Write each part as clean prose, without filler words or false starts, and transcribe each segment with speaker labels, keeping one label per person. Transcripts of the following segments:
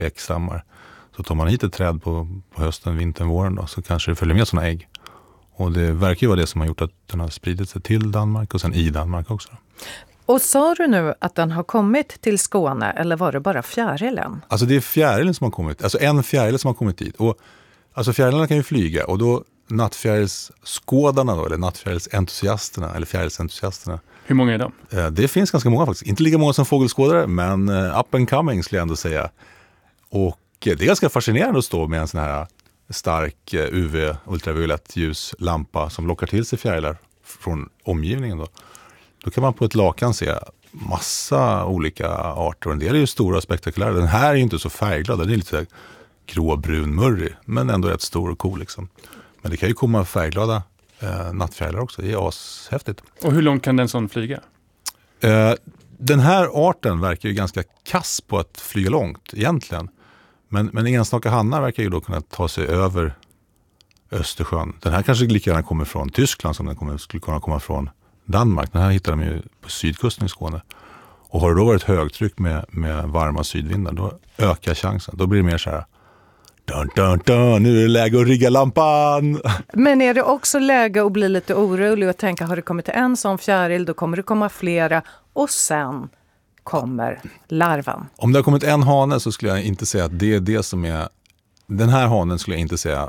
Speaker 1: äggstammar. Så tar man hit ett träd på hösten, vintern, våren då, så kanske det följer med såna ägg. Och det verkar ju vara det som har gjort att den har spridit sig till Danmark och sen i Danmark också.
Speaker 2: Och sa du nu att den har kommit till Skåne eller var det bara fjärilen?
Speaker 1: Alltså det är fjärilen som har kommit, alltså en fjäril som har kommit dit. Och alltså fjärilarna kan ju flyga och då nattfjärilsskådarna då, eller nattfjärilsentusiasterna eller fjärilsentusiasterna.
Speaker 3: Hur många är de?
Speaker 1: Det finns ganska många faktiskt. Inte lika många som fågelskådare, men up and coming skulle jag ändå säga. Och det är ganska fascinerande att stå med en sån här stark UV, ultraviolett ljuslampa som lockar till sig fjärilar från omgivningen då. Då kan man på ett lakan se massa olika arter. En del är ju stora och spektakulära. Den här är ju inte så färgglad. Den är lite gråbrun murrig, men ändå rätt stor och cool liksom. Men det kan ju komma färgglada nattfjärilar också. Det är ashäftigt.
Speaker 3: Och hur långt kan den sån flyga?
Speaker 1: Den här arten verkar ju ganska kass på att flyga långt egentligen. Men enstaka hannar verkar ju då kunna ta sig över Östersjön. Den här kanske lika gärna kommer från Tyskland som den skulle kunna komma från Danmark. Den här hittar de ju på sydkusten i Skåne. Och har det då varit högtryck med varma sydvindar, då ökar chansen. Då blir det mer så här, dun, dun, dun, nu är det läge att rigga lampan.
Speaker 2: Men är det också läge att bli lite orolig och tänka, har det kommit en sån fjäril, då kommer det komma flera och sen kommer larven.
Speaker 1: Om det har kommit en hane så skulle jag inte säga att det är det som är, den här hanen skulle jag inte säga.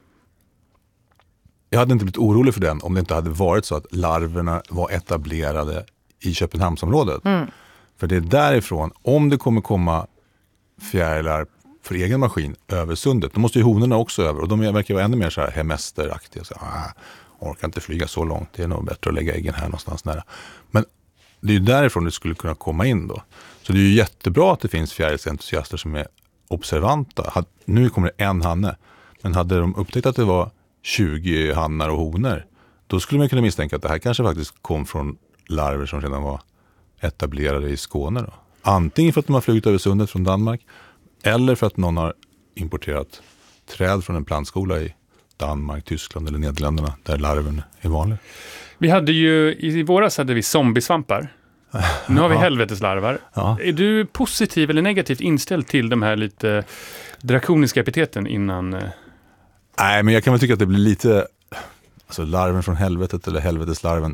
Speaker 1: Jag hade inte blivit orolig för den om det inte hade varit så att larverna var etablerade i Köpenhamnsområdet. För det är därifrån, om det kommer komma fjärilar för egen maskin över sundet, då måste ju honorna också över. Och de verkar vara ännu mer så här hemesteraktiga. Så, orkar inte flyga så långt, det är nog bättre att lägga äggen här någonstans nära. Men det är ju därifrån det skulle kunna komma in då. Så det är ju jättebra att det finns fjärilsentusiaster som är observanta. Nu kommer det en hanne, men hade de upptäckt att det var 20 hannar och honor, då skulle man kunna misstänka att det här kanske faktiskt kom från larver som redan var etablerade i Skåne då. Antingen för att de har flugit över sundet från Danmark eller för att någon har importerat träd från en plantskola i Danmark, Tyskland eller Nederländerna där larven är vanlig.
Speaker 3: Vi hade ju, i våras hade vi zombiesvampar. Nu har vi helveteslarvar. Ja. Är du positiv eller negativt inställd till de här lite drakoniska epiteten innan?
Speaker 1: Nej, men jag kan väl tycka att det blir lite, alltså larven från helvetet eller helveteslarven.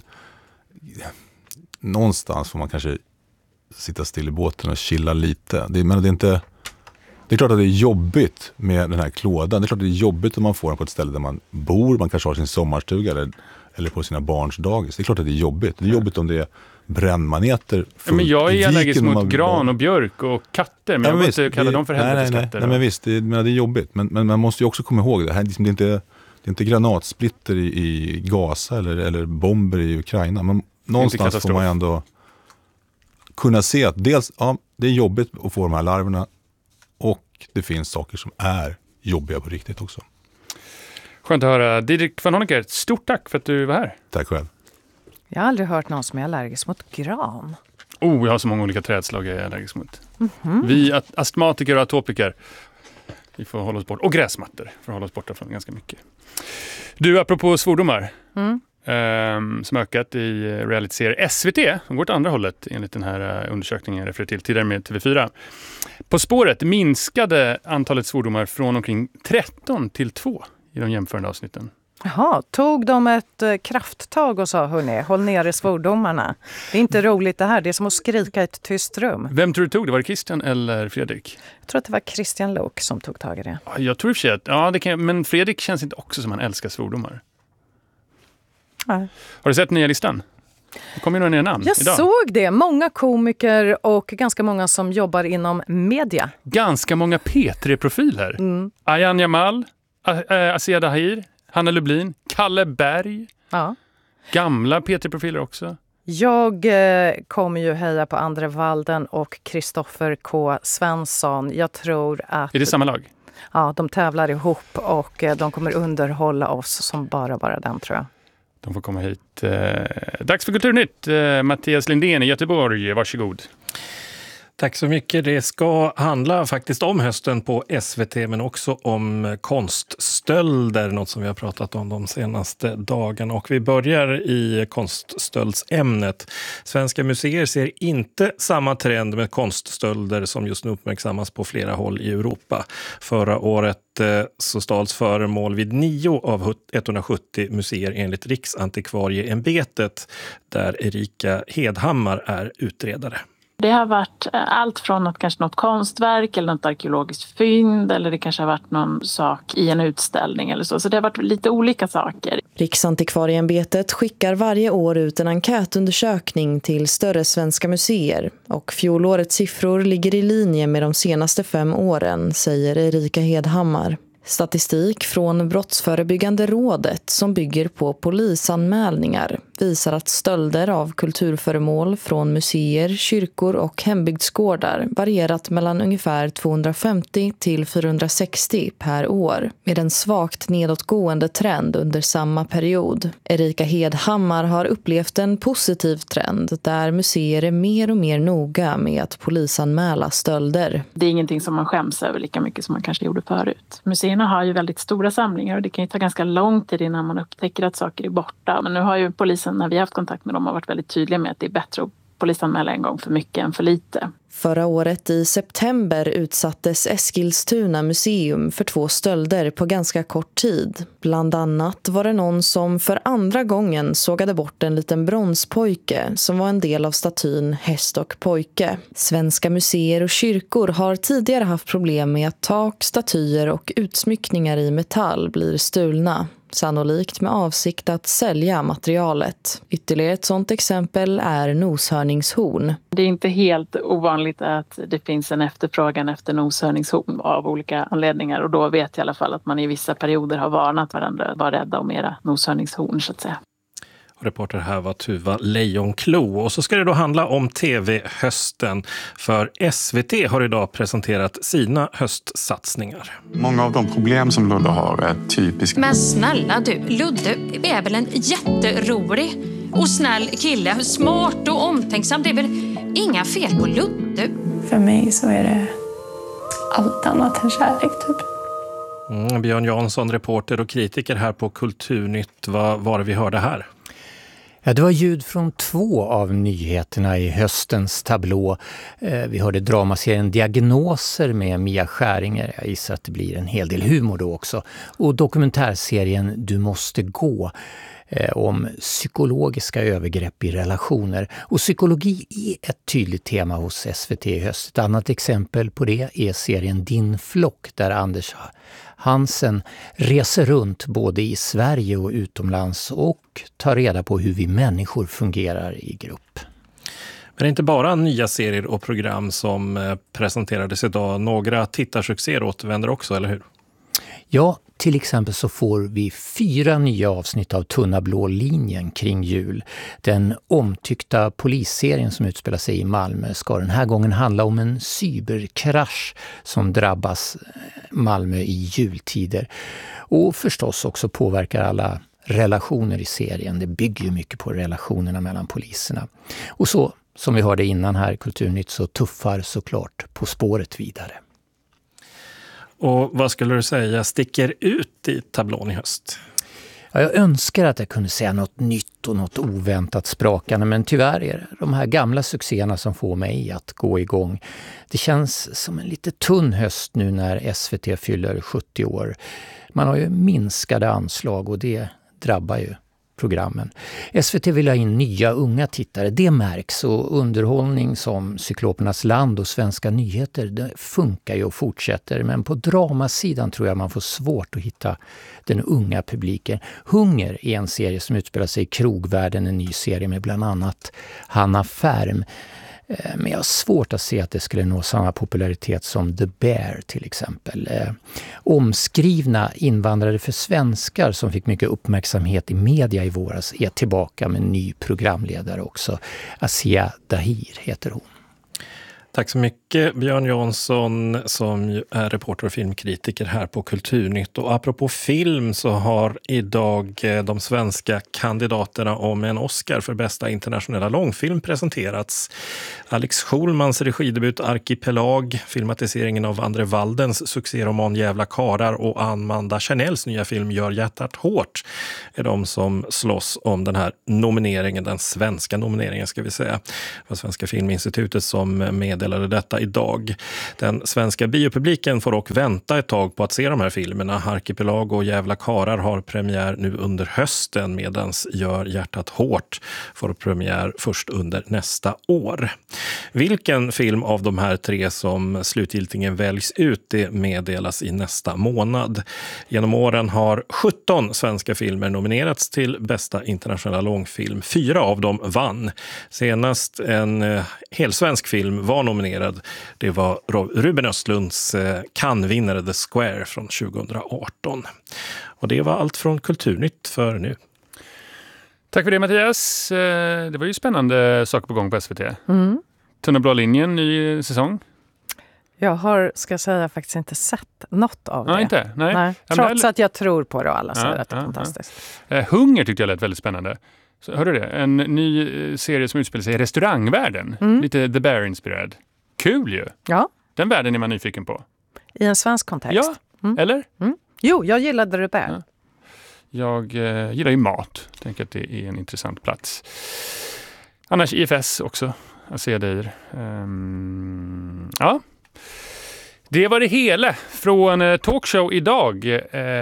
Speaker 1: Någonstans får man kanske sitta still i båten och chilla lite. Men det är inte, det är klart att det är jobbigt med den här klådan. Det är klart att det är jobbigt om man får den på ett ställe där man bor. Man kanske har sin sommarstuga eller på sina barns dagis. Det är klart att det är jobbigt. Det är jobbigt om det är brännmaneter.
Speaker 3: Men jag är allergisk mot gran och björk och katter. Men jag vill inte kalla dem för helveteskatter.
Speaker 1: Nej, men visst, det är jobbigt. Men man måste ju också komma ihåg det här. Det är inte granatsplitter i Gaza eller bomber i Ukraina. Men någonstans får man ändå kunna se att dels, ja, det är jobbigt att få de här larverna och det finns saker som är jobbiga på riktigt också.
Speaker 3: Skönt att höra. Didrik van Honecker, stort tack för att du var här.
Speaker 1: Tack själv.
Speaker 2: Jag har aldrig hört någon som är allergisk mot gran.
Speaker 3: Jag har så många olika trädslag jag är allergisk mot. Vi astmatiker och atopiker, vi får hålla oss bort. Och gräsmattor får hålla oss borta från ganska mycket. Du, apropå svordomar som ökat i reality-serier SVT, som går åt andra hållet enligt den här undersökningen jag refererar till tidigare med TV4. På spåret minskade antalet svordomar från omkring 13 till 2 i de jämförande avsnitten.
Speaker 2: Jaha, tog de ett krafttag och sa, hörni, håll nere svordomarna. Det är inte roligt det här, det är som att skrika i ett tyst rum.
Speaker 3: Vem tror du tog det? Var det Christian eller Fredrik?
Speaker 2: Jag tror att det var Christian Lok som tog tag i det.
Speaker 3: Jag tror i och för sig att, men Fredrik känns inte också som han älskar svordomar.
Speaker 2: Nej.
Speaker 3: Har du sett nya listan? Det kommer ju några nya namn
Speaker 2: Jag
Speaker 3: idag.
Speaker 2: såg det. Många komiker och ganska många som jobbar inom media.
Speaker 3: Ganska många P3-profiler. Ayaan Jamal, Asia Dahir, Hanna Lublin, Kalle Berg.
Speaker 2: Ja.
Speaker 3: Gamla P3-profiler också.
Speaker 2: Jag kommer ju heja på Andre Walden och Kristoffer K. Svensson. Jag tror att...
Speaker 3: Är det samma lag?
Speaker 2: Ja, de tävlar ihop och de kommer underhålla oss som bara den, tror jag.
Speaker 3: De får komma hit. Dags för Kulturnytt. Mattias Lindén i Göteborg, varsågod.
Speaker 4: Tack så mycket. Det ska handla faktiskt om hösten på SVT men också om konststölder, något som vi har pratat om de senaste dagarna. Och vi börjar i konststöldsämnet. Svenska museer ser inte samma trend med konststölder som just nu uppmärksammas på flera håll i Europa. Förra året så stals föremål vid 9 av 170 museer enligt Riksantikvarieämbetet, där Erika Hedhammar är utredare.
Speaker 5: Det har varit allt från att kanske något konstverk eller något arkeologiskt fynd, eller det kanske har varit någon sak i en utställning eller så. Så det har varit lite olika saker.
Speaker 6: Riksantikvarieämbetet skickar varje år ut en enkätundersökning till större svenska museer. Och fjolårets siffror ligger i linje med de senaste 5 åren, säger Erika Hedhammar. Statistik från Brottsförebyggande rådet som bygger på polisanmälningar visar att stölder av kulturföremål från museer, kyrkor och hembygdsgårdar varierat mellan ungefär 250 till 460 per år, med en svagt nedåtgående trend under samma period. Erika Hedhammar har upplevt en positiv trend där museer är mer och mer noga med att polisanmäla stölder.
Speaker 5: Det är ingenting som man skäms över lika mycket som man kanske gjorde förut. Museerna har ju väldigt stora samlingar och det kan ju ta ganska lång tid innan man upptäcker att saker är borta. Men nu har ju polisen, när vi har haft kontakt med dem, har varit väldigt tydliga med att det är bättre att polisanmäla en gång för mycket än för lite.
Speaker 6: Förra året i september utsattes Eskilstuna museum för 2 stölder på ganska kort tid. Bland annat var det någon som för andra gången sågade bort en liten bronspojke som var en del av statyn Häst och pojke. Svenska museer och kyrkor har tidigare haft problem med att tak, statyer och utsmyckningar i metall blir stulna. Sannolikt med avsikt att sälja materialet. Ytterligare ett sådant exempel är noshörningshorn.
Speaker 5: Det är inte helt ovanligt att det finns en efterfrågan efter noshörningshorn av olika anledningar. Och då vet jag i alla fall att man i vissa perioder har varnat varandra att vara rädda om era noshörningshorn, så att säga.
Speaker 4: Reporter här var Tuva Lejonklo. Och så ska det då handla om TV-hösten. För SVT har idag presenterat sina höstsatsningar.
Speaker 7: Många av de problem som Ludde har är typiska.
Speaker 8: Men snälla du, Ludde är väl en jätterolig och snäll kille. Smart och omtänksam. Det är väl inga fel på Ludde?
Speaker 9: För mig så är det allt annat än kärlek typ.
Speaker 4: Björn Jansson, reporter och kritiker här på Kulturnytt. Vad var det vi hörde här?
Speaker 10: Ja, det var ljud från 2 av nyheterna i höstens tablå. Vi hörde dramaserien Diagnoser med Mia Skäringer. Jag gissar att det blir en hel del humor då också. Och dokumentärserien Du måste gå om psykologiska övergrepp i relationer. Och psykologi är ett tydligt tema hos SVT i höst. Ett annat exempel på det är serien Din flock, där Anders Hansen reser runt både i Sverige och utomlands och tar reda på hur vi människor fungerar i grupp.
Speaker 4: Men det är inte bara nya serier och program som presenterades idag. Några tittarsuccéer återvänder också, eller hur?
Speaker 10: Ja, till exempel så får vi 4 nya avsnitt av Tunna blå linjen kring jul. Den omtyckta polisserien som utspelar sig i Malmö ska den här gången handla om en cyberkrasch som drabbas Malmö i jultider. Och förstås också påverkar alla relationer i serien. Det bygger ju mycket på relationerna mellan poliserna. Och så, som vi hörde innan här i Kulturnytt, så tuffar såklart På spåret vidare.
Speaker 4: Och vad skulle du säga sticker ut i tablån i höst?
Speaker 10: Ja, jag önskar att jag kunde säga något nytt och något oväntat sprakande, men tyvärr är det de här gamla succéerna som får mig att gå igång. Det känns som en lite tunn höst nu när SVT fyller 70 år. Man har ju minskade anslag och det drabbar ju programmen. SVT vill ha in nya unga tittare, det märks, och underhållning som Cyklopernas land och Svenska nyheter, det funkar ju och fortsätter, men på dramasidan tror jag man får svårt att hitta den unga publiken. Hunger är en serie som utspelar sig i krogvärlden, en ny serie med bland annat Hanna Färm. Men jag har svårt att se att det skulle nå samma popularitet som The Bear till exempel. Omskrivna invandrare för svenskar som fick mycket uppmärksamhet i media i våras är tillbaka med en ny programledare också. Asia Dahir heter hon.
Speaker 4: Tack så mycket Björn Jansson som ju är reporter och filmkritiker här på Kulturnytt. Och apropå film så har idag de svenska kandidaterna om en Oscar för bästa internationella långfilm presenterats. Alex Schulmans regidebut Arkipelag, filmatiseringen av Andre Waldens succéroman Jävla karar och Amanda Chanels nya film Gör hjärtat hårt är de som slåss om den här nomineringen, den svenska nomineringen ska vi säga. Det var Svenska Filminstitutet som meddelade detta idag. Den svenska biopubliken får dock vänta ett tag på att se de här filmerna. Arkipelag och Jävla karar har premiär nu under hösten medans Gör hjärtat hårt får premiär först under nästa år. Vilken film av de här tre som slutgiltigen väljs ut det meddelas i nästa månad. Genom åren har 17 svenska filmer nominerats till bästa internationella långfilm. 4 av dem vann. Senast en helsvensk film var nominerad. Det var Ruben Östlunds Cannes-vinnare The Square från 2018. Och det var allt från Kulturnytt för nu.
Speaker 3: Tack för det Mattias. Det var ju spännande saker på gång på SVT. Tunna blå linjen, ny säsong.
Speaker 2: Jag har, ska jag säga, faktiskt inte sett något av det.
Speaker 3: Inte? Nej.
Speaker 2: Trots att jag tror på det och alla säger att det är fantastiskt.
Speaker 3: Hunger tyckte jag lät väldigt spännande. Så, hörde du det? En ny serie som utspelar sig i restaurangvärlden. Lite The Bear-inspirerad. Kul ju!
Speaker 2: Ja.
Speaker 3: Den världen är man nyfiken på.
Speaker 2: I en svensk kontext.
Speaker 3: Ja, eller?
Speaker 2: Jo, jag gillade The Bear.
Speaker 3: Ja. Jag gillar ju mat. Jag tänker att det är en intressant plats. Annars IFS också. Jag ser dig. Ja. Det var det hela från Talkshow idag.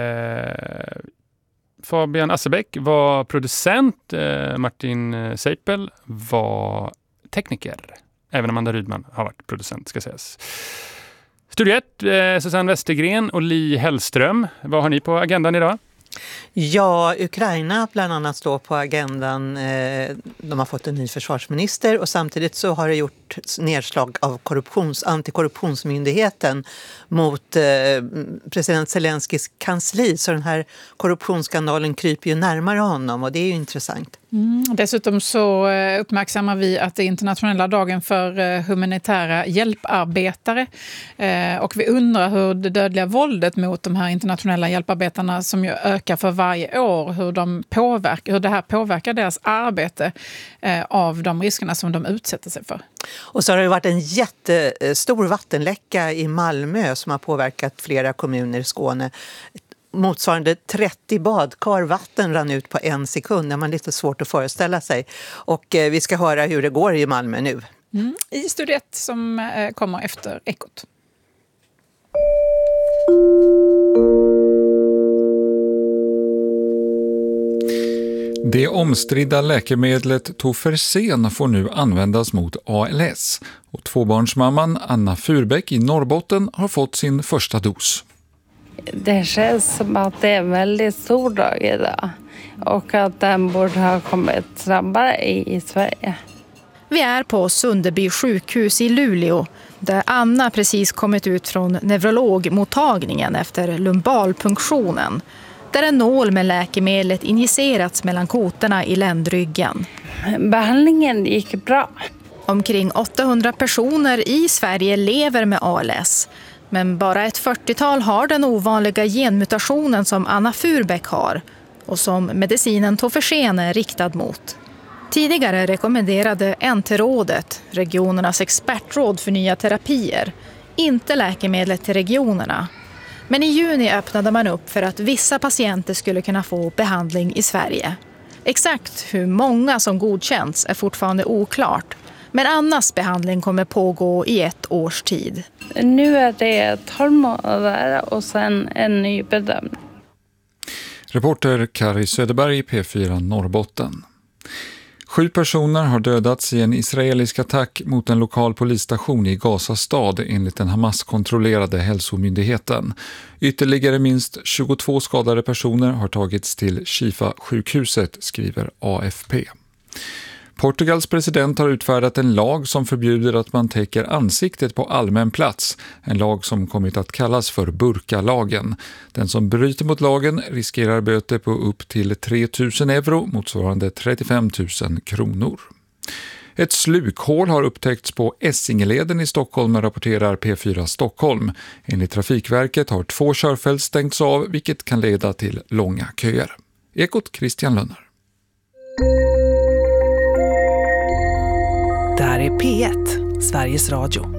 Speaker 3: Fabian Asserbäck var producent. Martin Seipel var tekniker. Även Amanda Rydman har varit producent, ska sägas. Studio 1, Susanne Westergren och Li Hellström. Vad har ni på agendan idag?
Speaker 11: Ja, Ukraina bland annat står på agendan. De har fått en ny försvarsminister och samtidigt så har det gjort nedslag av antikorruptionsmyndigheten mot president Zelenskis kansli. Så den här korruptionsskandalen kryper ju närmare honom och det är ju intressant.
Speaker 12: Dessutom så uppmärksammar vi att det är internationella dagen för humanitära hjälparbetare. Och vi undrar hur det dödliga våldet mot de här internationella hjälparbetarna som ju ökar för varje år, hur det här påverkar deras arbete av de riskerna som de utsätter sig för.
Speaker 11: Och så har det varit en jättestor vattenläcka i Malmö som har påverkat flera kommuner i Skåne. Motsvarande 30 badkar vatten rann ut på 1 sekund. Det är man lite svårt att föreställa sig. Och vi ska höra hur det går i Malmö nu.
Speaker 12: I Studio 1 som kommer efter Ekot.
Speaker 13: Det omstridda läkemedlet Tofersen får nu användas mot ALS. Och tvåbarnsmamman Anna Furbäck i Norrbotten har fått sin första dos.
Speaker 14: Det känns som att det är en väldigt stor dag idag och att den borde ha kommit snabbare i Sverige.
Speaker 15: Vi är på Sunderby sjukhus i Luleå där Anna precis kommit ut från neurologmottagningen efter lumbalpunktionen. Där en nål med läkemedlet injicerats mellan kotorna i ländryggen.
Speaker 14: Behandlingen gick bra.
Speaker 15: Omkring 800 personer i Sverige lever med ALS. Men bara ett 40-tal har den ovanliga genmutationen som Anna Furbäck har och som medicinen Tofersen är riktad mot. Tidigare rekommenderade NT-rådet, regionernas expertråd för nya terapier, inte läkemedlet till regionerna. Men i juni öppnade man upp för att vissa patienter skulle kunna få behandling i Sverige. Exakt hur många som godkänts är fortfarande oklart. Men Annas behandling kommer pågå i 1 års tid.
Speaker 14: Nu är det 12 månader och sen en ny bedömning.
Speaker 13: Reporter Kari Söderberg, P4 Norrbotten. 7 personer har dödats i en israelisk attack mot en lokal polisstation i Gaza stad enligt den Hamas-kontrollerade hälsomyndigheten. Ytterligare minst 22 skadade personer har tagits till Shifa-sjukhuset, skriver AFP. Portugals president har utfärdat en lag som förbjuder att man täcker ansiktet på allmän plats. En lag som kommit att kallas för burkalagen. Den som bryter mot lagen riskerar böter på upp till 3 000 euro, motsvarande 35 000 kronor. Ett slukhål har upptäckts på Essingeleden i Stockholm, rapporterar P4 Stockholm. Enligt Trafikverket har 2 körfält stängts av, vilket kan leda till långa köer. Ekot Christian Lönnar.
Speaker 16: Det här är P1, Sveriges Radio.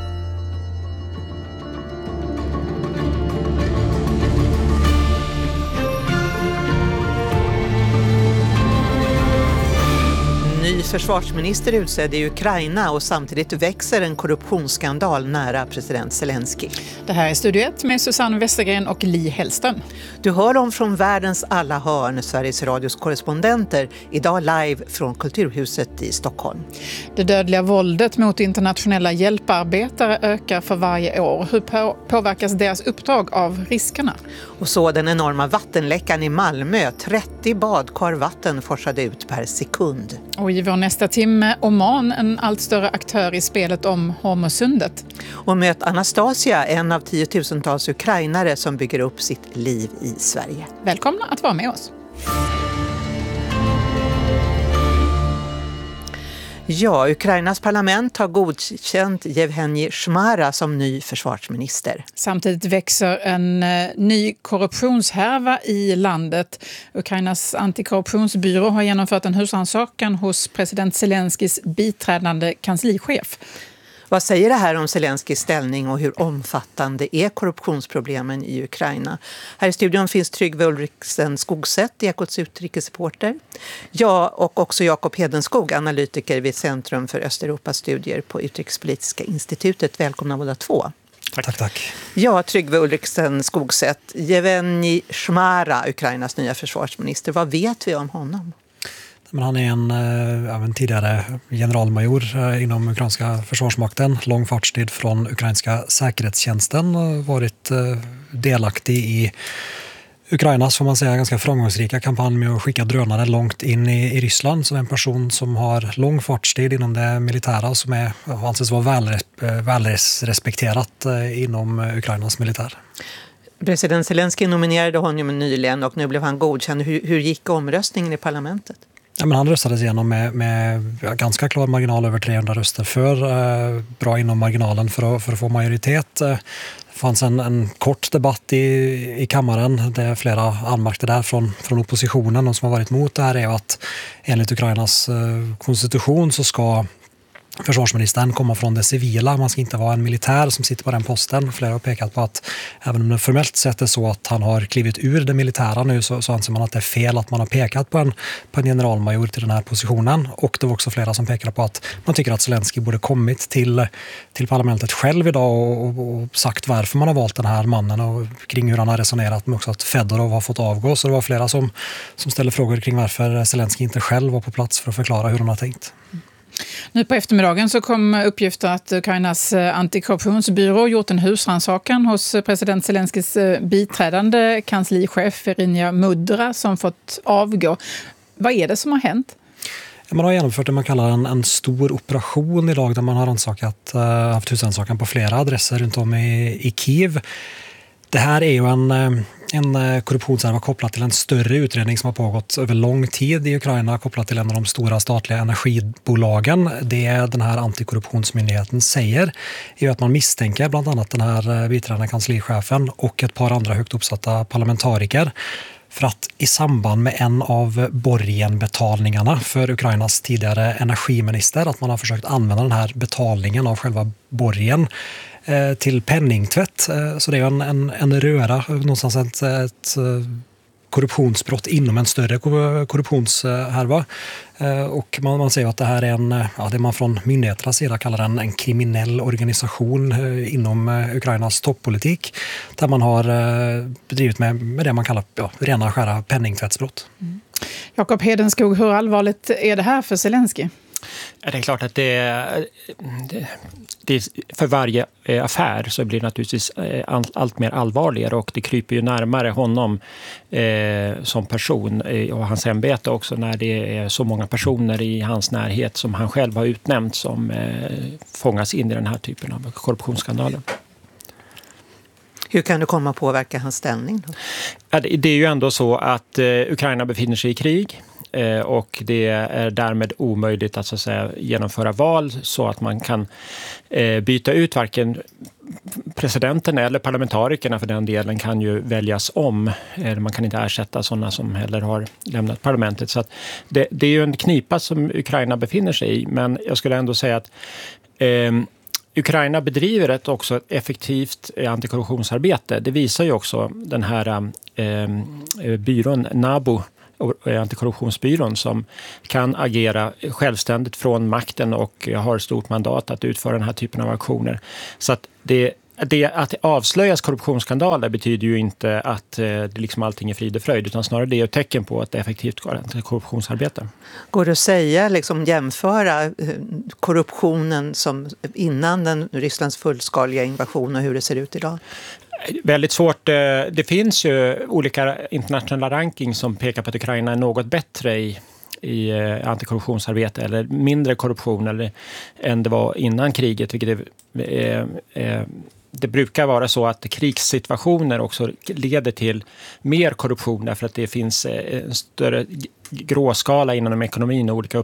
Speaker 11: Ny försvarsminister utsedd i Ukraina och samtidigt växer en korruptionsskandal nära president Zelensky.
Speaker 12: Det här är Studio 1 med Susanne Westergren och Li Hellström.
Speaker 11: Du hör dem från världens alla hörn, Sveriges Radios korrespondenter, idag live från Kulturhuset i Stockholm.
Speaker 12: Det dödliga våldet mot internationella hjälparbetare ökar för varje år. Hur påverkas deras uppdrag av riskerna?
Speaker 11: Och så den enorma vattenläckan i Malmö. 30 badkar vatten forsade ut per sekund.
Speaker 12: Och i vår nästa timme, Oman, en allt större aktör i spelet om Hormuzsundet.
Speaker 11: Och möt Anastasia, en av 10-tusentals ukrainare som bygger upp sitt liv i Sverige.
Speaker 12: Välkomna att vara med oss.
Speaker 11: Ja, Ukrainas parlament har godkänt Yevhenij Shmara som ny försvarsminister.
Speaker 12: Samtidigt växer en ny korruptionshärva i landet. Ukrainas antikorruptionsbyrå har genomfört en husrannsakan hos president Zelenskys biträdande kanslichef.
Speaker 11: Vad säger det här om Zelenskys ställning och hur omfattande är korruptionsproblemen i Ukraina? Här i studion finns Tryggve Ulriksen Skogsätt, Ekots utrikesreporter. Jag och också Jakob Hedenskog, analytiker vid Centrum för Östeuropastudier på Utrikespolitiska institutet. Välkomna båda två.
Speaker 17: Tack.
Speaker 11: Ja, Tryggve Ulriksen Skogsätt. Yevhenij Shmara, Ukrainas nya försvarsminister. Vad vet vi om honom?
Speaker 17: Men han är en tidigare generalmajor inom ukrainska försvarsmakten, lång fartstid från ukrainska säkerhetstjänsten och varit delaktig i Ukrainas, får man säga, ganska framgångsrika kampanj med att skicka drönare långt in i Ryssland. Så en person som har lång fartstid inom det militära som anses vara välrespekterat inom Ukrainas militär.
Speaker 11: President Zelensky nominerade honom nyligen och nu blev han godkänd. Hur gick omröstningen i parlamentet?
Speaker 17: Ja, men han röstades igenom med ganska klar marginal, över 300 röster för, bra inom marginalen för att få majoritet. Det fanns en kort debatt i kammaren där flera anmärkte där från oppositionen. De som har varit emot det här är att enligt Ukrainas konstitution så ska försvarsministern komma från det civila. Man ska inte vara en militär som sitter på den posten. Flera har pekat på att även om det formellt sett är så att han har klivit ur det militära nu så anser man att det är fel att man har pekat på en generalmajor till den här positionen. Och det var också flera som pekade på att man tycker att Zelensky borde kommit till parlamentet själv idag och sagt varför man har valt den här mannen och kring hur han har resonerat, men också att Fedorov har fått avgå. Så det var flera som ställde frågor kring varför Zelensky inte själv var på plats för att förklara hur han har tänkt.
Speaker 12: Nu på eftermiddagen så kom uppgifter att Ukrainas antikorruptionsbyrå gjort en husrannsakan hos president Zelenskys biträdande kanslichef Iryna Mudra som fått avgå. Vad är det som har hänt?
Speaker 17: Man har genomfört det man kallar en stor operation idag där man har haft husrannsakan på flera adresser runt om i Kiev. Det här är ju en korruptionshärva kopplat till en större utredning som har pågått över lång tid i Ukraina, kopplat till en av de stora statliga energibolagen. Det den här antikorruptionsmyndigheten säger är att man misstänker bland annat den här biträdande kanslichefen och ett par andra högt uppsatta parlamentariker för att i samband med en av borgenbetalningarna för Ukrainas tidigare energiminister, att man har försökt använda den här betalningen av själva borgen till penningtvätt. Så det är en röra, någonstans ett korruptionsbrott inom en större korruptionshärva. Och man säger att det här är det man från myndigheternas sida kallar en kriminell organisation inom Ukrainas toppolitik, där man har bedrivit med det man kallar rena skära penningtvättsbrott.
Speaker 12: Jakob Hedenskog, hur allvarligt är det här för Zelensky?
Speaker 18: Det är klart att det för varje affär så blir det naturligtvis allt mer allvarligare, och det kryper ju närmare honom som person och hans ämbete också, när det är så många personer i hans närhet som han själv har utnämnt som fångas in i den här typen av korruptionsskandaler.
Speaker 11: Hur kan det komma att påverka hans ställning då?
Speaker 18: Det är ju ändå så att Ukraina befinner sig i krig. och det är därmed omöjligt att, så att säga, genomföra val så att man kan byta ut varken presidenten eller parlamentarikerna för den delen kan ju väljas om. Man kan inte ersätta sådana som heller har lämnat parlamentet. Så att det är ju en knipa som Ukraina befinner sig i, men jag skulle ändå säga att Ukraina bedriver ett effektivt antikorruptionsarbete. Det visar ju också den här byrån NABU, antikorruptionsbyrån, som kan agera självständigt från makten och har stort mandat att utföra den här typen av aktioner. Så att att avslöjas korruptionsskandaler betyder ju inte att det liksom allting är frid och fröjd, utan snarare det är ett tecken på att det är effektivt korruptionsarbete.
Speaker 11: Går det att säga, jämföra korruptionen som innan Rysslands fullskaliga invasion och hur det ser ut idag?
Speaker 18: Väldigt svårt. Det finns ju olika internationella rankings som pekar på att Ukraina är något bättre i antikorruptionsarbete eller mindre korruption än det var innan kriget, vilket det brukar vara så att krigssituationer också leder till mer korruption därför att det finns en större gråskala inom ekonomin och olika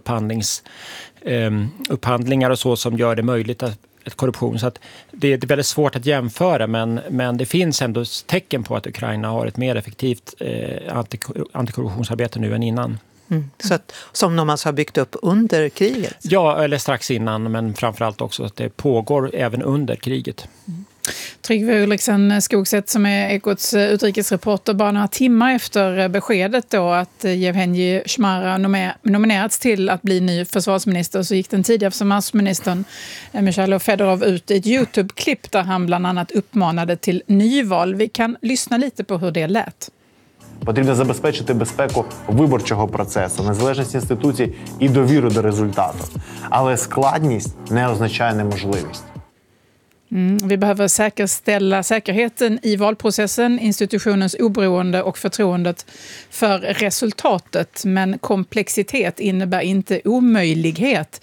Speaker 18: upphandlingar och så som gör det möjligt att korruption. Så att det är väldigt svårt att jämföra, men det finns ändå tecken på att Ukraina har ett mer effektivt antikorruptionsarbete nu än innan.
Speaker 11: Så att, som de alltså har byggt upp under kriget?
Speaker 18: Ja, eller strax innan, men framförallt också att det pågår även under kriget.
Speaker 12: Tryggve Ulriksen Skogsätt, som är Ekots utrikesreporter, bara några timmar efter beskedet då att Yevhenij Shmara nominerats till att bli ny försvarsminister, så gick den tidigare försvarsministern Mikhailo Fedorov ut i ett YouTube-klipp där han bland annat uppmanade till nyval. Vi kan lyssna lite på hur det lät.
Speaker 19: Потрібно забезпечити безпеку виборчого процесу, незалежність інституцій і довіру до результату. Але складність не означає неможливість.
Speaker 12: Vi behöver säkerställa säkerheten i valprocessen, institutionens oberoende och förtroendet för resultatet. Men komplexitet innebär inte omöjlighet,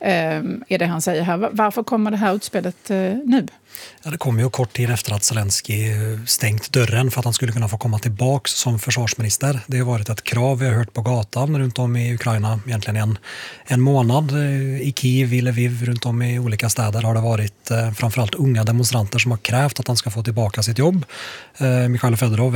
Speaker 12: är det han säger här. Varför kommer det här utspelet nu?
Speaker 17: Ja, det kom ju kort tid efter att Zelensky stängt dörren för att han skulle kunna få komma tillbaka som försvarsminister. Det har varit ett krav vi har hört på gatan runt om i Ukraina egentligen en månad. I Kiev, i Lviv, runt om i olika städer har det varit framförallt unga demonstranter som har krävt att han ska få tillbaka sitt jobb. Mikhailo Fedorov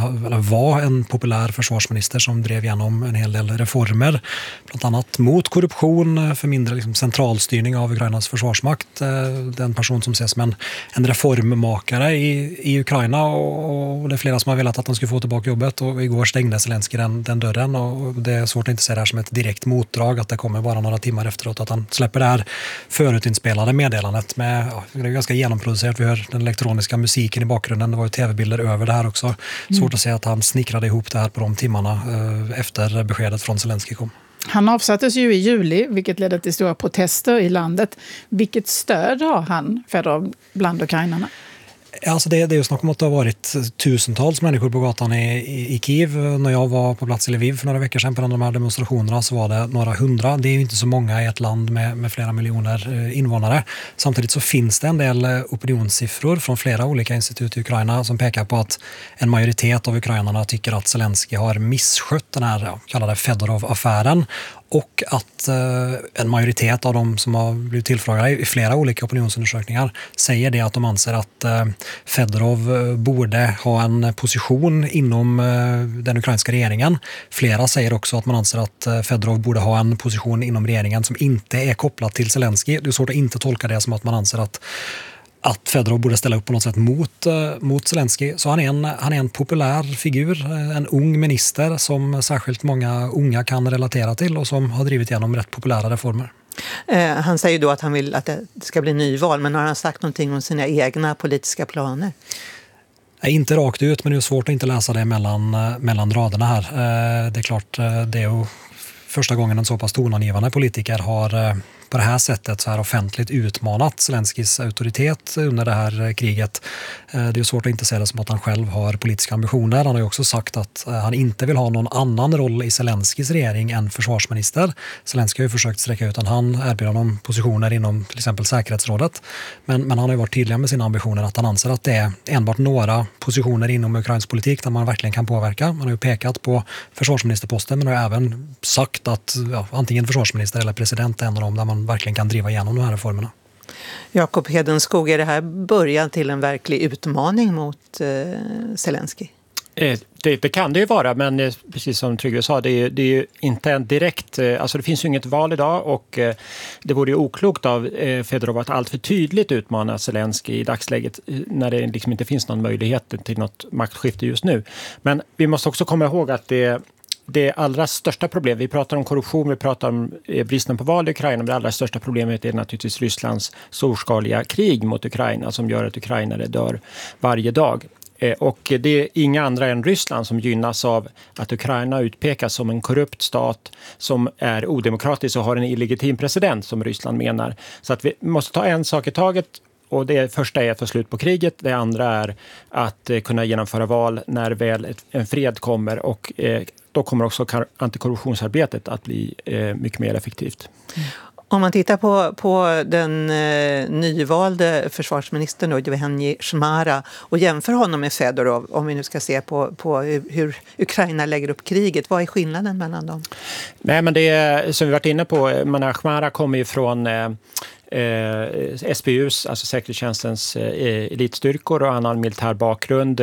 Speaker 17: var en populär försvarsminister som drev igenom en hel del reformer, bland annat mot korruption, för mindre centralstyrning av Ukrainas försvarsmakt. Den person som ses som en reformmakare i Ukraina, och det är flera som har velat att han skulle få tillbaka jobbet, och igår stängde Zelensky den dörren, och det är svårt att inte se det här som ett direkt motdrag att det kommer bara några timmar efteråt att han släpper det här förutinspelade meddelandet med, det är ganska genomproducerat, vi hör den elektroniska musiken i bakgrunden, det var ju tv-bilder över det här också. Svårt att se att han snickrade ihop det här på de timmarna efter beskedet från Zelensky kom.
Speaker 12: Han avsattes ju i juli, vilket ledde till stora protester i landet. Vilket stöd har han för bland ukrainarna?
Speaker 17: Alltså det är ju snack om att det har varit tusentals människor på gatan i Kiev. När jag var på plats i Lviv för några veckor sedan på de här demonstrationerna så var det några hundra. Det är ju inte så många i ett land med flera miljoner invånare. Samtidigt så finns det en del opinionssiffror från flera olika institut i Ukraina som pekar på att en majoritet av ukrainarna tycker att Zelensky har misskött den här kallade Fedorov-affären. Och att en majoritet av de som har blivit tillfrågade i flera olika opinionsundersökningar säger det att de anser att Fedorov borde ha en position inom den ukrainska regeringen. Flera säger också att man anser att Fedorov borde ha en position inom regeringen som inte är kopplad till Zelensky. Det är svårt att inte tolka det som att man anser att Fedorov borde ställa upp på något sätt mot Zelensky. Så han är en populär figur, en ung minister som särskilt många unga kan relatera till och som har drivit igenom rätt populära reformer.
Speaker 11: Han säger då att han vill att det ska bli nyval, men har han sagt någonting om sina egna politiska planer?
Speaker 17: Nej, inte rakt ut, men det är svårt att inte läsa det mellan raderna här. Det är klart, det är ju första gången en så pass tonangivande politiker har på det här sättet så här offentligt utmanat Zelenskis auktoritet under det här kriget. Det är svårt att inte se det som att han själv har politiska ambitioner. Han har ju också sagt att han inte vill ha någon annan roll i Zelenskis regering än försvarsminister. Zelenski har ju försökt sträcka ut en hand, erbjuda honom positioner inom till exempel säkerhetsrådet. Men han har ju varit tydlig med sina ambitioner att han anser att det är enbart några positioner inom ukrainsk politik där man verkligen kan påverka. Man har ju pekat på försvarsministerposten, men har även sagt att antingen försvarsminister eller president är en av dem där man verkligen kan driva igenom de här reformerna.
Speaker 11: Jakob Hedenskog, är det här början till en verklig utmaning mot Zelensky?
Speaker 18: Det kan det ju vara, men precis som Tryggve sa, det är ju inte en direkt... Alltså det finns ju inget val idag och det vore ju oklokt av Fedorov att allt för tydligt utmana Zelensky i dagsläget när det liksom inte finns någon möjlighet till något maktskifte just nu. Men vi måste också komma ihåg att det allra största problemet, vi pratar om korruption, vi pratar om bristen på val i Ukraina, men det allra största problemet är naturligtvis Rysslands storskaliga krig mot Ukraina som gör att ukrainare dör varje dag. Och det är inga andra än Ryssland som gynnas av att Ukraina utpekas som en korrupt stat som är odemokratisk och har en illegitim president som Ryssland menar. Så att vi måste ta en sak i taget. Och det första är att få slut på kriget. Det andra är att kunna genomföra val när väl en fred kommer. Och då kommer också antikorruptionsarbetet att bli mycket mer effektivt.
Speaker 11: Om man tittar på den nyvalde försvarsministern Yevhenij Shmara och jämför honom med Fedorov, om vi nu ska se på hur Ukraina lägger upp kriget, vad är skillnaden mellan dem?
Speaker 18: Nej, men det är, som vi varit inne på, Shmara kommer ju från SBUs, alltså säkerhetstjänstens elitstyrkor, och han har en militär bakgrund.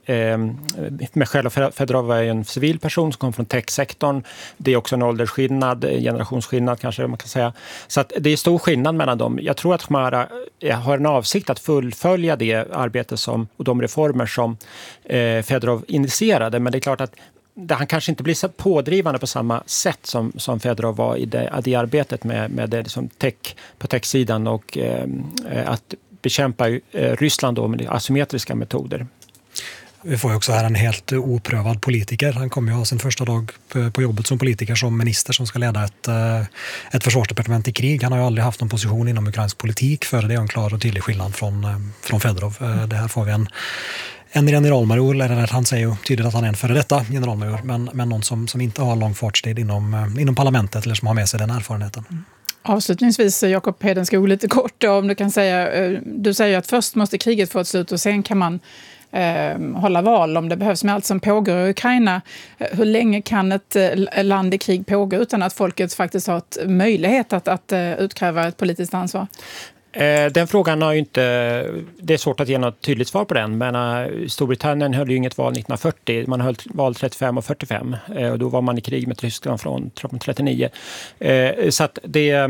Speaker 18: Michail Fedorov är en civil person som kommer från techsektorn. Det är också en åldersskillnad, generationsskillnad kanske man kan säga. Så att det är stor skillnad mellan dem. Jag tror att Shmara har en avsikt att fullfölja det arbete och de reformer som Fedorov initierade, men det är klart att han kanske inte blir så pådrivande på samma sätt som Fedorov var i det arbetet med det liksom på techsidan och att bekämpa Ryssland då med asymmetriska metoder.
Speaker 17: Vi får ju också här en helt oprövad politiker. Han kommer ju ha sin första dag på jobbet som politiker, som minister som ska leda ett försvarsdepartement i krig. Han har ju aldrig haft någon position inom ukrainsk politik, för det är en klar och tydlig skillnad från Fedorov. Det här får vi en generalmajor, eller han säger ju tydligt att han är en före detta generalmajor, men någon som inte har lång fartstid inom parlamentet eller som har med sig den erfarenheten.
Speaker 12: Avslutningsvis, Jakob Hedenskog, lite kort om du kan säga, du säger att först måste kriget få ett slut och sen kan man hålla val om det behövs, med allt som pågår i Ukraina. Hur länge kan ett land i krig pågå utan att folket faktiskt har möjlighet att utkräva ett politiskt ansvar?
Speaker 18: Den frågan har ju inte... Det är svårt att ge något tydligt svar på den, men Storbritannien höll ju inget val 1940. Man höll val 35 och 45 och då var man i krig med Tyskland från 1939. Så att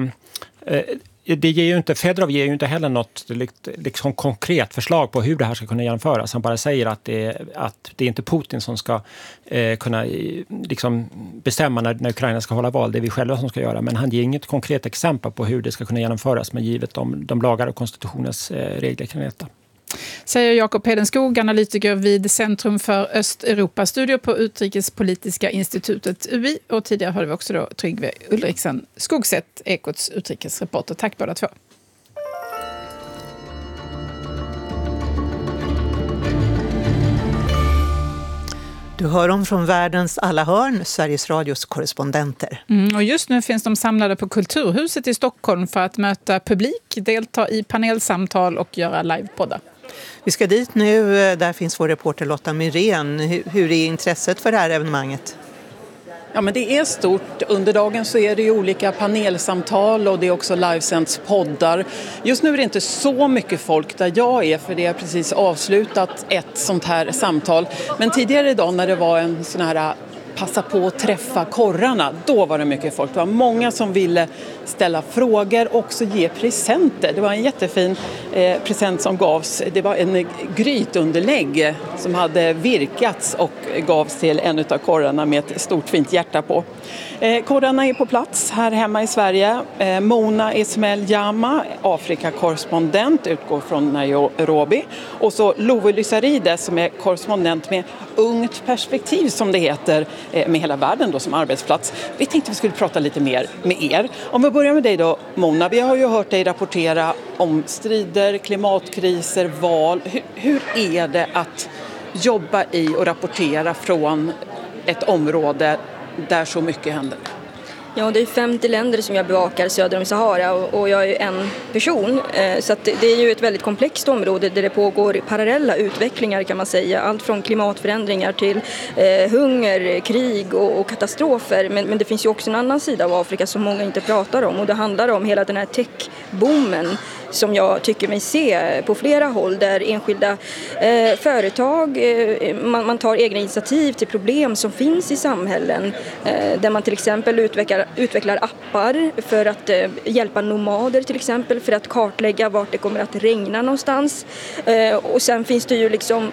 Speaker 18: det ger ju inte, Fedorov ger ju inte heller något liksom konkret förslag på hur det här ska kunna genomföras. Han bara säger att det är inte Putin som ska kunna liksom bestämma när Ukraina ska hålla val. Det är vi själva som ska göra. Men han ger inget konkret exempel på hur det ska kunna genomföras med givet de lagar och konstitutionens regler kring detta.
Speaker 12: Säger Jakob Hedenskog, analytiker vid Centrum för Östeuropa-studier på Utrikespolitiska institutet UI. Och tidigare hörde vi också då Tryggve Ulriksen Skogsätt, Ekots utrikesreporter. Tack båda två.
Speaker 11: Du hör dem från världens alla hörn, Sveriges Radios korrespondenter.
Speaker 12: Och just nu finns de samlade på Kulturhuset i Stockholm för att möta publik, delta i panelsamtal och göra livepoddar.
Speaker 11: Vi ska dit nu, där finns vår reporter Lotta Myrén. Hur är intresset för det här evenemanget?
Speaker 20: Ja, men det är stort. Under dagen så är det ju olika panelsamtal och det är också livesänds poddar. Just nu är det inte så mycket folk där jag är, för det är precis avslutat ett sånt här samtal. Men tidigare idag när det var en sån här passa på att träffa korrarna, då var det mycket folk. Det var många som ville ställa frågor och också ge presenter. Det var en jättefin present som gavs. Det var en grytunderlägg som hade virkats och gavs till en av korrarna med ett stort fint hjärta på. Korrarna är på plats här hemma i Sverige. Mona Ismail Jama, Afrika-korrespondent, utgår från Nairobi. Och så Love Lysarides som är korrespondent med Ungt perspektiv, som det heter, med hela världen då som arbetsplats. Vi tänkte vi skulle prata lite mer med er. Om vi börjar med dig då, Mona. Vi har ju hört dig rapportera om strider, klimatkriser, val. Hur är det att jobba i och rapportera från ett område där så mycket händer?
Speaker 21: Ja, det är 50 länder som jag bevakar söder om Sahara och jag är en person. Så att det är ju ett väldigt komplext område där det pågår parallella utvecklingar kan man säga. Allt från klimatförändringar till hunger, krig och katastrofer. Men det finns ju också en annan sida av Afrika som många inte pratar om och det handlar om hela den här techboomen som jag tycker mig se på flera håll där enskilda företag, man tar egna initiativ till problem som finns i samhällen där man till exempel utvecklar appar för att hjälpa nomader till exempel för att kartlägga vart det kommer att regna någonstans och sen finns det ju liksom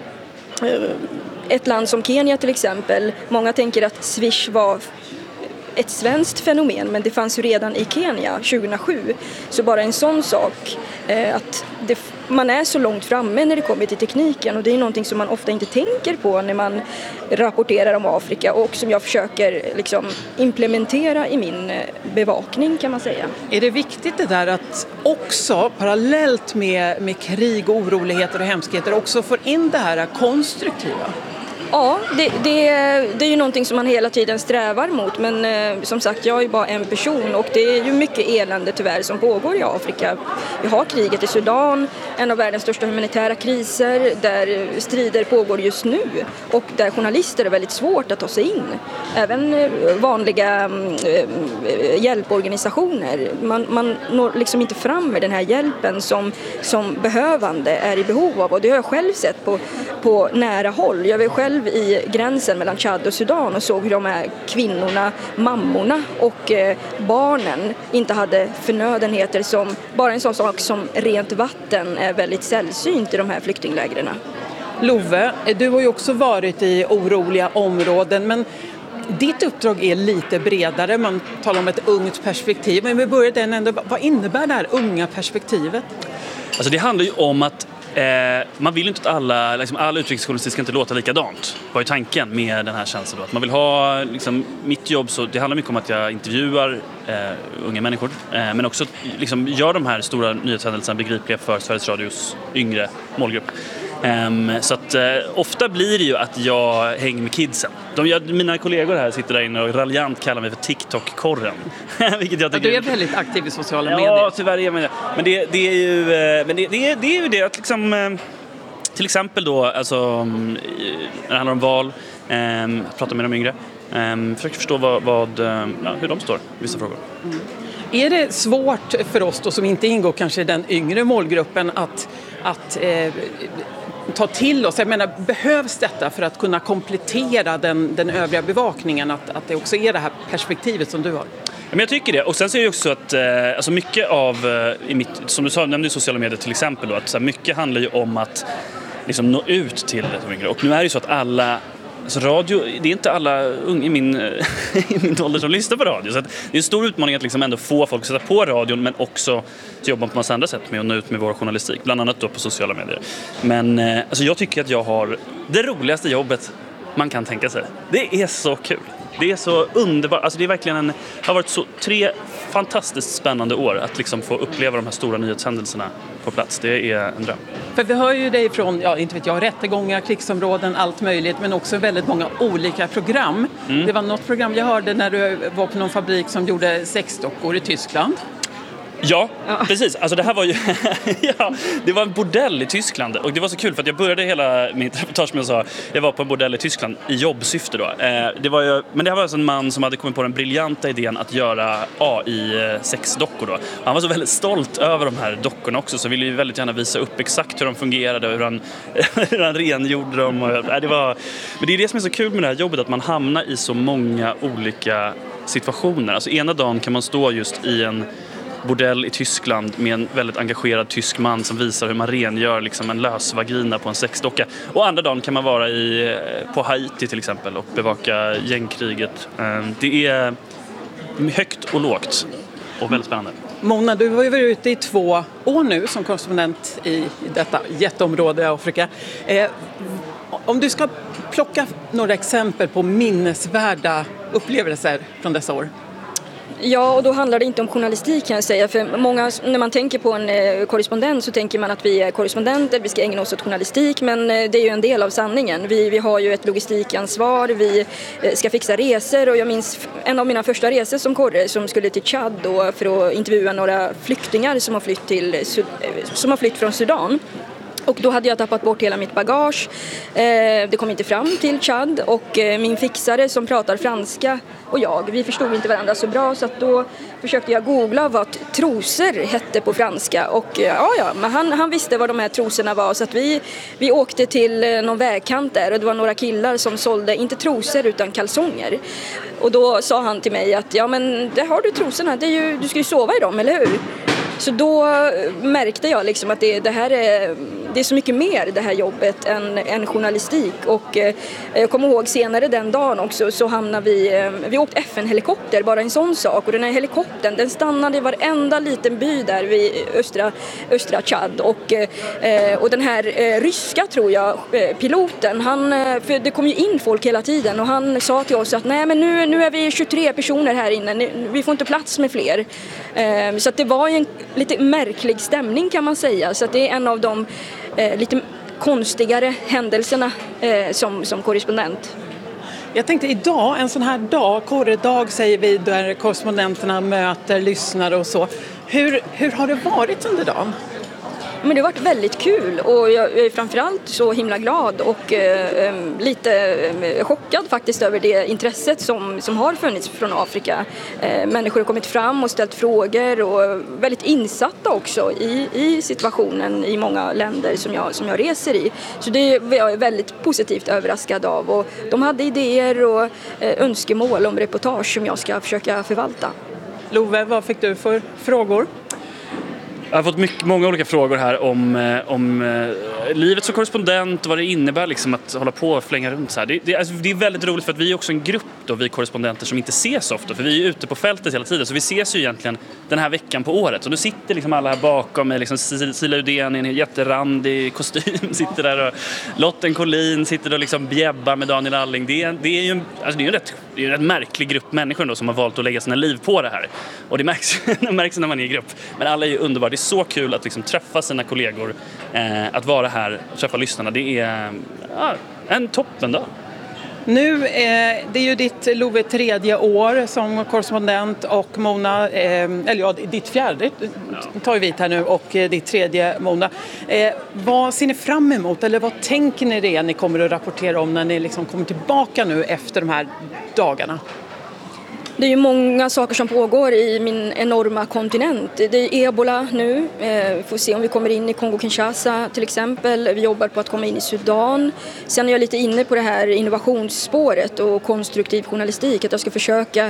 Speaker 21: ett land som Kenya till exempel, många tänker att Swish var ett svenskt fenomen men det fanns ju redan i Kenya 2007 så bara en sån sak att man är så långt framme när det kommer till tekniken och det är någonting som man ofta inte tänker på när man rapporterar om Afrika och som jag försöker liksom implementera i min bevakning kan man säga.
Speaker 20: Är det viktigt det där att också parallellt med krig och oroligheter och hemskheter också få in det här konstruktiva?
Speaker 21: Ja, det är ju någonting som man hela tiden strävar mot men som sagt jag är bara en person och det är ju mycket elände tyvärr som pågår i Afrika. Vi har kriget i Sudan, en av världens största humanitära kriser där strider pågår just nu och där journalister är väldigt svårt att ta sig in. Även vanliga hjälporganisationer. Man når liksom inte fram med den här hjälpen som behövande är i behov av och det har jag själv sett på nära håll. Jag var själv i gränsen mellan Chad och Sudan och såg hur de här kvinnorna, mammorna och barnen inte hade förnödenheter som bara en sån sak som rent vatten är väldigt sällsynt i de här flyktinglägren.
Speaker 20: Love, du har ju också varit i oroliga områden men ditt uppdrag är lite bredare, man talar om ett ungt perspektiv men vi börjar den ändå, vad innebär det här unga perspektivet?
Speaker 22: Alltså det handlar ju om att man vill inte att all utrikesjournalistik ska inte låta likadant. Vad är tanken med den här tjänsten då? Att man vill ha mitt jobb, så det handlar mycket om att jag intervjuar unga människor men också gör de här stora nyhetshändelserna begripliga för Sveriges Radios yngre målgrupp. Så att ofta blir det ju att jag hänger med kidsen. Mina kollegor här sitter där inne och raljant kallar mig för TikTok-korren. Vilket jag tycker
Speaker 20: du är väldigt aktiv i sociala medier.
Speaker 22: Ja, tyvärr är jag med det. Men det är ju det att till exempel då, alltså när det handlar om val, prata med de yngre, försöka förstå hur de står i vissa frågor.
Speaker 20: Mm. Är det svårt för oss då, som inte ingår kanske i den yngre målgruppen att ta till oss? Jag menar, behövs detta för att kunna komplettera den övriga bevakningen? Att det också är det här perspektivet som du har?
Speaker 22: Men jag tycker det. Och sen så är det också att alltså mycket av, som du sa, nämnde sociala medier till exempel, då, att så här, mycket handlar ju om att liksom nå ut till de yngre. Och nu är det ju så att alla, alltså radio, det är inte alla unga i min ålder som lyssnar på radio. Så att det är en stor utmaning att liksom ändå få folk att sätta på radion men också jobba på massa andra sätt med att nå ut med vår journalistik. Bland annat då på sociala medier. Men alltså jag tycker att jag har det roligaste jobbet man kan tänka sig. Det är så kul. Det är så underbart. Alltså det är verkligen har varit så 3 fantastiskt spännande år att liksom få uppleva de här stora nyhetshändelserna på plats. Det är en dröm.
Speaker 20: För vi hör ju dig från, inte vet jag, rättegångar, krigsområden, allt möjligt, men också väldigt många olika program. Det var något program jag hörde när du var på någon fabrik som gjorde sexdockor i Tyskland.
Speaker 22: Ja, precis. Alltså det här var ju det var en bordell i Tyskland och det var så kul för att jag började hela mitt reportage med att säga jag var på en bordell i Tyskland i jobbsyfte då. Men det här var alltså en man som hade kommit på den briljanta idén att göra AI-sexdockor då. Han var så väldigt stolt över de här dockorna också, så ville ju väldigt gärna visa upp exakt hur de fungerade och hur han rengjorde dem. Men det är det som är så kul med det här jobbet, att man hamnar i så många olika situationer. Alltså ena dagen kan man stå just i en bordell i Tyskland med en väldigt engagerad tysk man som visar hur man rengör liksom en lösvagina på en sexdocka. Och andra dagen kan man vara på Haiti till exempel och bevaka gängkriget. Det är högt och lågt och väldigt spännande.
Speaker 20: Mona, du har ju varit ute i 2 år nu som korrespondent i detta jätteområde i Afrika. Om du ska plocka några exempel på minnesvärda upplevelser från dessa år?
Speaker 21: Ja, och då handlar det inte om journalistik kan jag säga. För många, när man tänker på en korrespondent så tänker man att vi är korrespondenter, vi ska ägna oss åt journalistik, men det är ju en del av sanningen. Vi har ju ett logistikansvar, vi ska fixa resor, och jag minns en av mina första resor som korre som skulle till Chad då för att intervjua några flyktingar som har flytt från Sudan. Och då hade jag tappat bort hela mitt bagage. Det kom inte fram till Chad, och min fixare som pratar franska och vi förstod inte varandra så bra, så att då försökte jag googla vad trosor hette på franska, och men han visste vad de här trosorna var, så att vi åkte till någon vägkant där, och det var några killar som sålde inte trosor utan kalsonger. Och då sa han till mig att men där har du trosorna, du ska ju sova i dem, eller hur? Så då märkte jag liksom att det är så mycket mer det här jobbet än journalistik. Och jag kommer ihåg senare den dagen också så hamnade vi åkte FN-helikopter, bara en sån sak. Och den här helikoptern, den stannade i varenda liten by där vid östra Chad. Och den här ryska, tror jag, piloten, för det kom ju in folk hela tiden, och han sa till oss att nej, men nu är vi 23 personer här inne, vi får inte plats med fler. Så att det var en lite märklig stämning kan man säga, så att det är en av de lite konstigare händelserna som korrespondent.
Speaker 20: Jag tänkte idag, en sån här dag, korredag säger vi, där korrespondenterna möter lyssnare och så. Hur har det varit under dagen?
Speaker 21: Men det har varit väldigt kul, och jag är framförallt så himla glad och lite chockad faktiskt över det intresset som har funnits från Afrika. Människor har kommit fram och ställt frågor, och väldigt insatta också i situationen i många länder som jag reser i. Så det var jag väldigt positivt överraskad av, och de hade idéer och önskemål om reportage som jag ska försöka förvalta.
Speaker 20: Love, vad fick du för frågor?
Speaker 22: Jag har fått många olika frågor här om livet som korrespondent och vad det innebär liksom att hålla på och flänga runt så här. Det är väldigt roligt, för att vi är också en grupp då, vi korrespondenter som inte ses ofta, för vi är ute på fältet hela tiden, så vi ses ju egentligen den här veckan på året. Så nu sitter liksom alla här bakom mig, liksom Cecilia Uddén i en jätterandig kostym sitter där, och Lotten Collin sitter och liksom bjäbbar med Daniel Alling. Det är ju en rätt märklig grupp människor då, som har valt att lägga sina liv på det här. Och det märks när man är i grupp. Men alla är ju underbara. Det är så kul att liksom träffa sina kollegor, att vara här och träffa lyssnarna. Det är en toppendag.
Speaker 20: Nu det är ju ditt Love 3:e år som korrespondent, och Mona, ditt 4:e tar vi vid här nu, och ditt 3:e, Mona. Vad ser ni fram emot, eller vad tänker ni ni kommer att rapportera om när ni liksom kommer tillbaka nu efter de här dagarna?
Speaker 21: Det är ju många saker som pågår i min enorma kontinent. Det är ebola nu. Får se om vi kommer in i Kongo-Kinshasa till exempel. Vi jobbar på att komma in i Sudan. Sen är jag lite inne på det här innovationsspåret och konstruktiv journalistik. Att jag ska försöka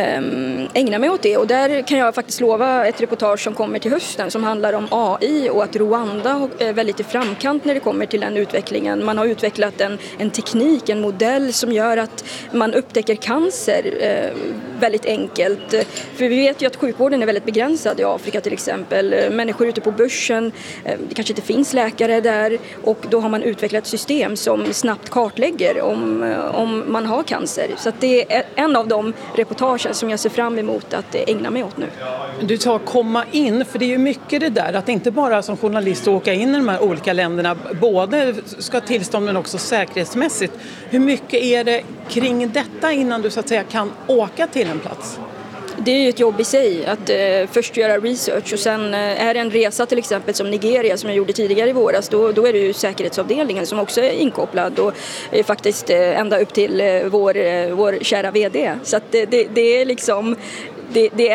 Speaker 21: ägna mig åt det. Och där kan jag faktiskt lova ett reportage som kommer till hösten som handlar om AI, och att Rwanda är väldigt i framkant när det kommer till den utvecklingen. Man har utvecklat en teknik, en modell som gör att man upptäcker cancer väldigt enkelt. För vi vet ju att sjukvården är väldigt begränsad i Afrika till exempel. Människor ute på börsen, det kanske inte finns läkare där, och då har man utvecklat ett system som snabbt kartlägger om man har cancer. Så att det är en av de reportagen som jag ser fram emot att ägna mig åt nu.
Speaker 20: Du tar komma in, för det är ju mycket det där att inte bara som journalist åka in i de här olika länderna, både ska tillstånd men också säkerhetsmässigt. Hur mycket är det kring detta innan du så att säga kan åka till en plats?
Speaker 21: Det är ju ett jobb i sig att först göra research, och sen är det en resa till exempel som Nigeria som jag gjorde tidigare i våras, då är det ju säkerhetsavdelningen som också är inkopplad, och faktiskt ända upp till vår kära vd. Så att det är liksom det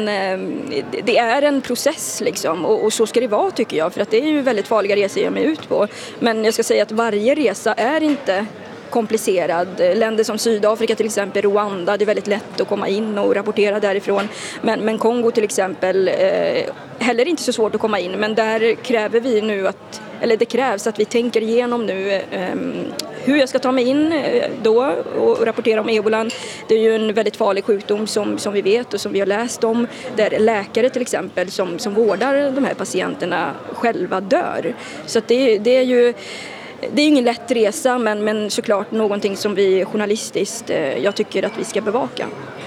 Speaker 21: är en process liksom, och så ska det vara tycker jag, för att det är ju väldigt farliga resor jag mig ut på. Men jag ska säga att varje resa är inte komplicerad. Länder som Sydafrika till exempel, Rwanda, det är väldigt lätt att komma in och rapportera därifrån. Men Kongo till exempel, heller inte så svårt att komma in, men där kräver vi nu det krävs att vi tänker igenom nu hur jag ska ta mig in då och rapportera om ebolan. Det är ju en väldigt farlig sjukdom som vi vet och som vi har läst om, där läkare till exempel som vårdar de här patienterna själva dör. Så att det är ju ingen lätt resa, men såklart någonting som vi journalistiskt jag tycker att vi ska bevaka.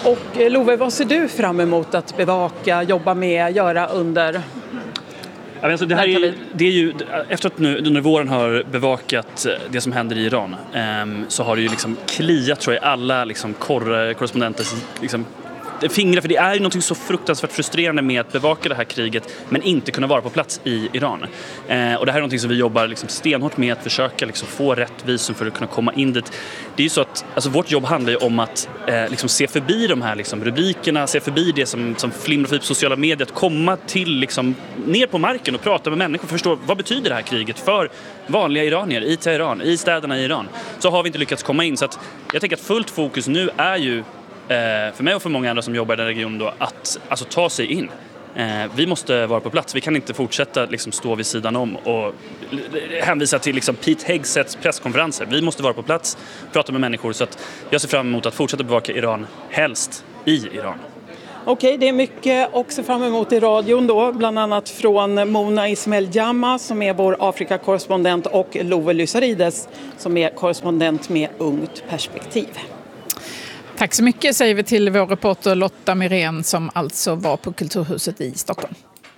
Speaker 20: Och Love, vad ser du fram emot att bevaka, jobba med, göra under?
Speaker 22: Alltså det är ju, efter att nu under våren har bevakat det som händer i Iran så har det ju liksom kliat, tror jag, alla liksom korrespondenters liksom fingrar, för det är ju något så fruktansvärt frustrerande med att bevaka det här kriget men inte kunna vara på plats i Iran. Och det här är något som vi jobbar liksom stenhårt med, att försöka liksom få rätt visum för att kunna komma in dit. Det är ju så att alltså, vårt jobb handlar ju om att liksom se förbi de här liksom, rubrikerna, se förbi det som flimrar förbi på sociala medier, att komma till liksom, ner på marken och prata med människor och förstå vad betyder det här kriget för vanliga iranier i Teheran, i städerna i Iran. Så har vi inte lyckats komma in, så att jag tänker att fullt fokus nu är ju för mig och för många andra som jobbar i den regionen då, att alltså, ta sig in. Vi måste vara på plats. Vi kan inte fortsätta liksom, stå vid sidan om och hänvisa till liksom, Pete Hegseths presskonferenser. Vi måste vara på plats, prata med människor. Så att jag ser fram emot att fortsätta bevaka Iran, helst i Iran.
Speaker 20: Okej, det är mycket också fram emot i radion då, bland annat från Mona Ismail Jama som är vår Afrikakorrespondent och Love Lysarides som är korrespondent med Ungt perspektiv.
Speaker 12: Tack så mycket säger vi till vår reporter Lotta Myrén som alltså var på Kulturhuset i Stockholm.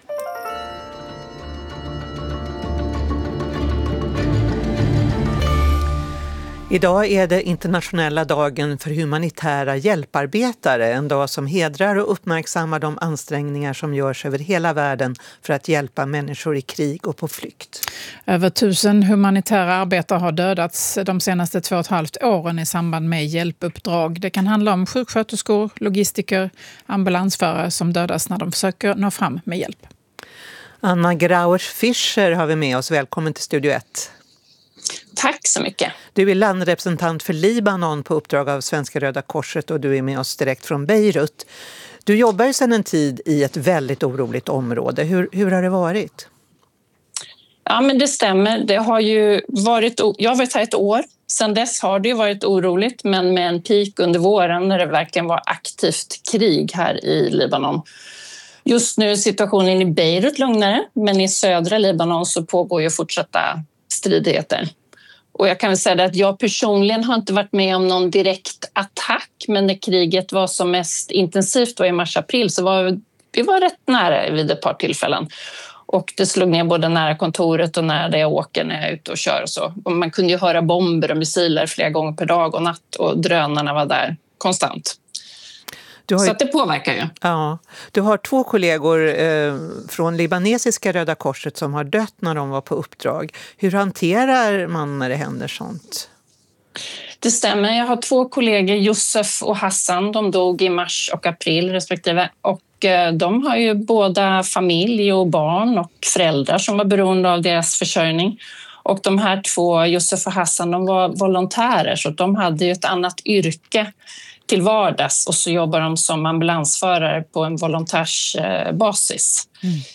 Speaker 11: Idag är det internationella dagen för humanitära hjälparbetare, en dag som hedrar och uppmärksammar de ansträngningar som görs över hela världen för att hjälpa människor i krig och på flykt.
Speaker 12: Över 1000 humanitära arbetare har dödats de senaste 2,5 åren i samband med hjälpuppdrag. Det kan handla om sjuksköterskor, logistiker, ambulansförare som dödas när de försöker nå fram med hjälp.
Speaker 11: Anna Grauers-Fischer har vi med oss. Välkommen till Studio 1.
Speaker 1: Tack så mycket.
Speaker 11: Du är landrepresentant för Libanon på uppdrag av Svenska Röda Korset och du är med oss direkt från Beirut. Du jobbar ju sedan en tid i ett väldigt oroligt område. Hur har det varit?
Speaker 1: Ja, men det stämmer. Det har ju varit, jag har varit här ett år. Sedan dess har det varit oroligt, men med en peak under våren när det verkligen var aktivt krig här i Libanon. Just nu är situationen i Beirut lugnare, men i södra Libanon så pågår ju fortsatta stridigheter. Och jag kan väl säga att jag personligen har inte varit med om någon direkt attack, men när kriget var som mest intensivt då i mars-april så var vi rätt nära vid ett par tillfällen. Och det slog ner både nära kontoret och nära där jag åker när jag är ute och kör och så. Och man kunde ju höra bomber och missiler flera gånger per dag och natt och drönarna var där konstant. Så att det påverkar ju.
Speaker 11: Ja, du har 2 kollegor från libanesiska Röda Korset som har dött när de var på uppdrag. Hur hanterar man när det händer sånt?
Speaker 1: Det stämmer. Jag har 2 kollegor, Josef och Hassan. De dog i mars och april respektive. Och de har ju båda familj och barn och föräldrar som var beroende av deras försörjning. Och de här 2, Josef och Hassan, de var volontärer så de hade ju ett annat yrke till vardags och så jobbar de som ambulansförare på en volontärsbasis.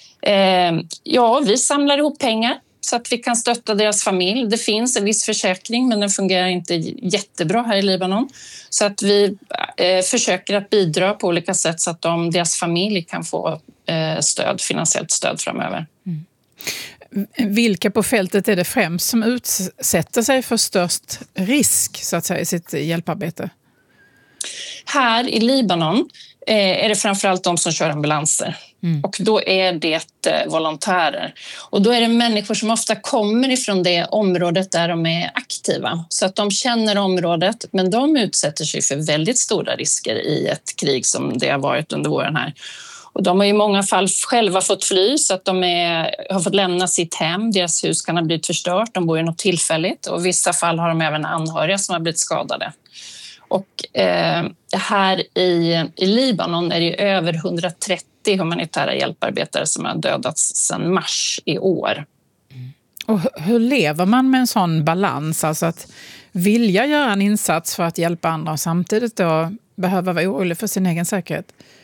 Speaker 1: Ja, vi samlar ihop pengar så att vi kan stötta deras familj. Det finns en viss försäkring men den fungerar inte jättebra här i Libanon. Så att vi försöker att bidra på olika sätt så att deras familj kan få finansiellt stöd framöver.
Speaker 12: Vilka på fältet är det främst som utsätter sig för störst risk så att säga, i sitt hjälparbete?
Speaker 1: Här i Libanon är det framförallt de som kör ambulanser. Och då är det volontärer. Och då är det människor som ofta kommer ifrån det området där de är aktiva. Så att de känner området, men de utsätter sig för väldigt stora risker i ett krig som det har varit under våren här. Och de har i många fall själva fått fly så att de har fått lämna sitt hem. Deras hus kan ha blivit förstört, de bor i något tillfälligt. Och i vissa fall har de även anhöriga som har blivit skadade. Och här i Libanon är det över 130 humanitära hjälparbetare som har dödats sedan mars i år.
Speaker 12: Och hur lever man med en sån balans? Alltså att vilja göra en insats för att hjälpa andra och samtidigt då behöva vara orolig för sin egen säkerhet?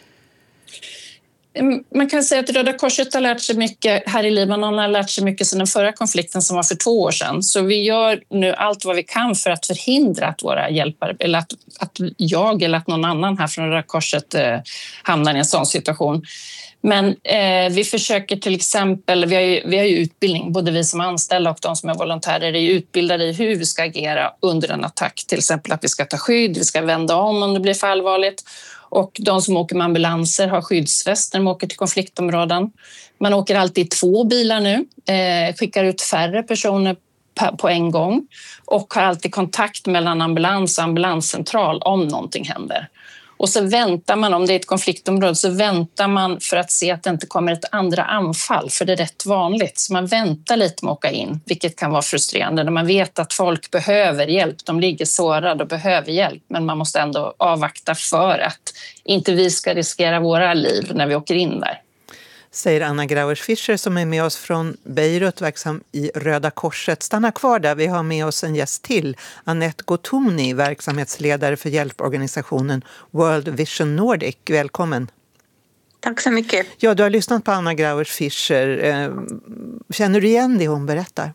Speaker 1: Man kan säga att Röda Korset har lärt sig mycket här i Libanon, har lärt sig mycket sedan den förra konflikten som var för 2 år sedan. Så vi gör nu allt vad vi kan för att förhindra att våra hjälpare, eller att jag eller att någon annan här från Röda Korset hamnar i en sån situation. Men vi försöker till exempel, vi har ju utbildning, både vi som är anställda och de som är volontärer är utbildade i hur vi ska agera under en attack. Till exempel att vi ska ta skydd, vi ska vända om det blir för allvarligt. Och de som åker med ambulanser har skyddsväst när de åker till konfliktområden. Man åker alltid 2 bilar nu, skickar ut färre personer på en gång och har alltid kontakt mellan ambulans och ambulanscentral om någonting händer. Och så väntar man, om det är ett konfliktområde, så väntar man för att se att det inte kommer ett andra anfall, för det är rätt vanligt. Så man väntar lite med att åka in, vilket kan vara frustrerande när man vet att folk behöver hjälp. De ligger sårade och behöver hjälp, men man måste ändå avvakta för att inte vi ska riskera våra liv när vi åker in där.
Speaker 11: Säger Anna Grauers-Fischer som är med oss från Beirut, verksam i Röda Korset. Stanna kvar där, vi har med oss en gäst till. Annette Gotoni, verksamhetsledare för hjälporganisationen World Vision Nordic. Välkommen.
Speaker 5: Tack så mycket.
Speaker 11: Ja, du har lyssnat på Anna Grauers-Fischer. Känner du igen det hon berättar?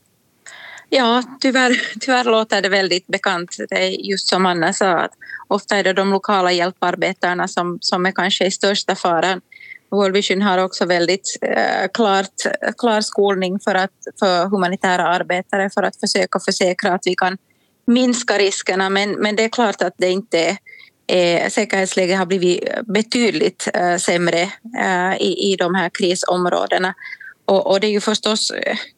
Speaker 5: Ja, tyvärr låter det väldigt bekant. Det är just som Anna sa, att ofta är det de lokala hjälparbetarna som är kanske i största faran. World Vision har också väldigt klar skolning för humanitära arbetare för att försöka försäkra att vi kan minska riskerna. Men det är klart att det inte säkerhetsläget har blivit betydligt sämre i de här krisområdena. Och det är ju förstås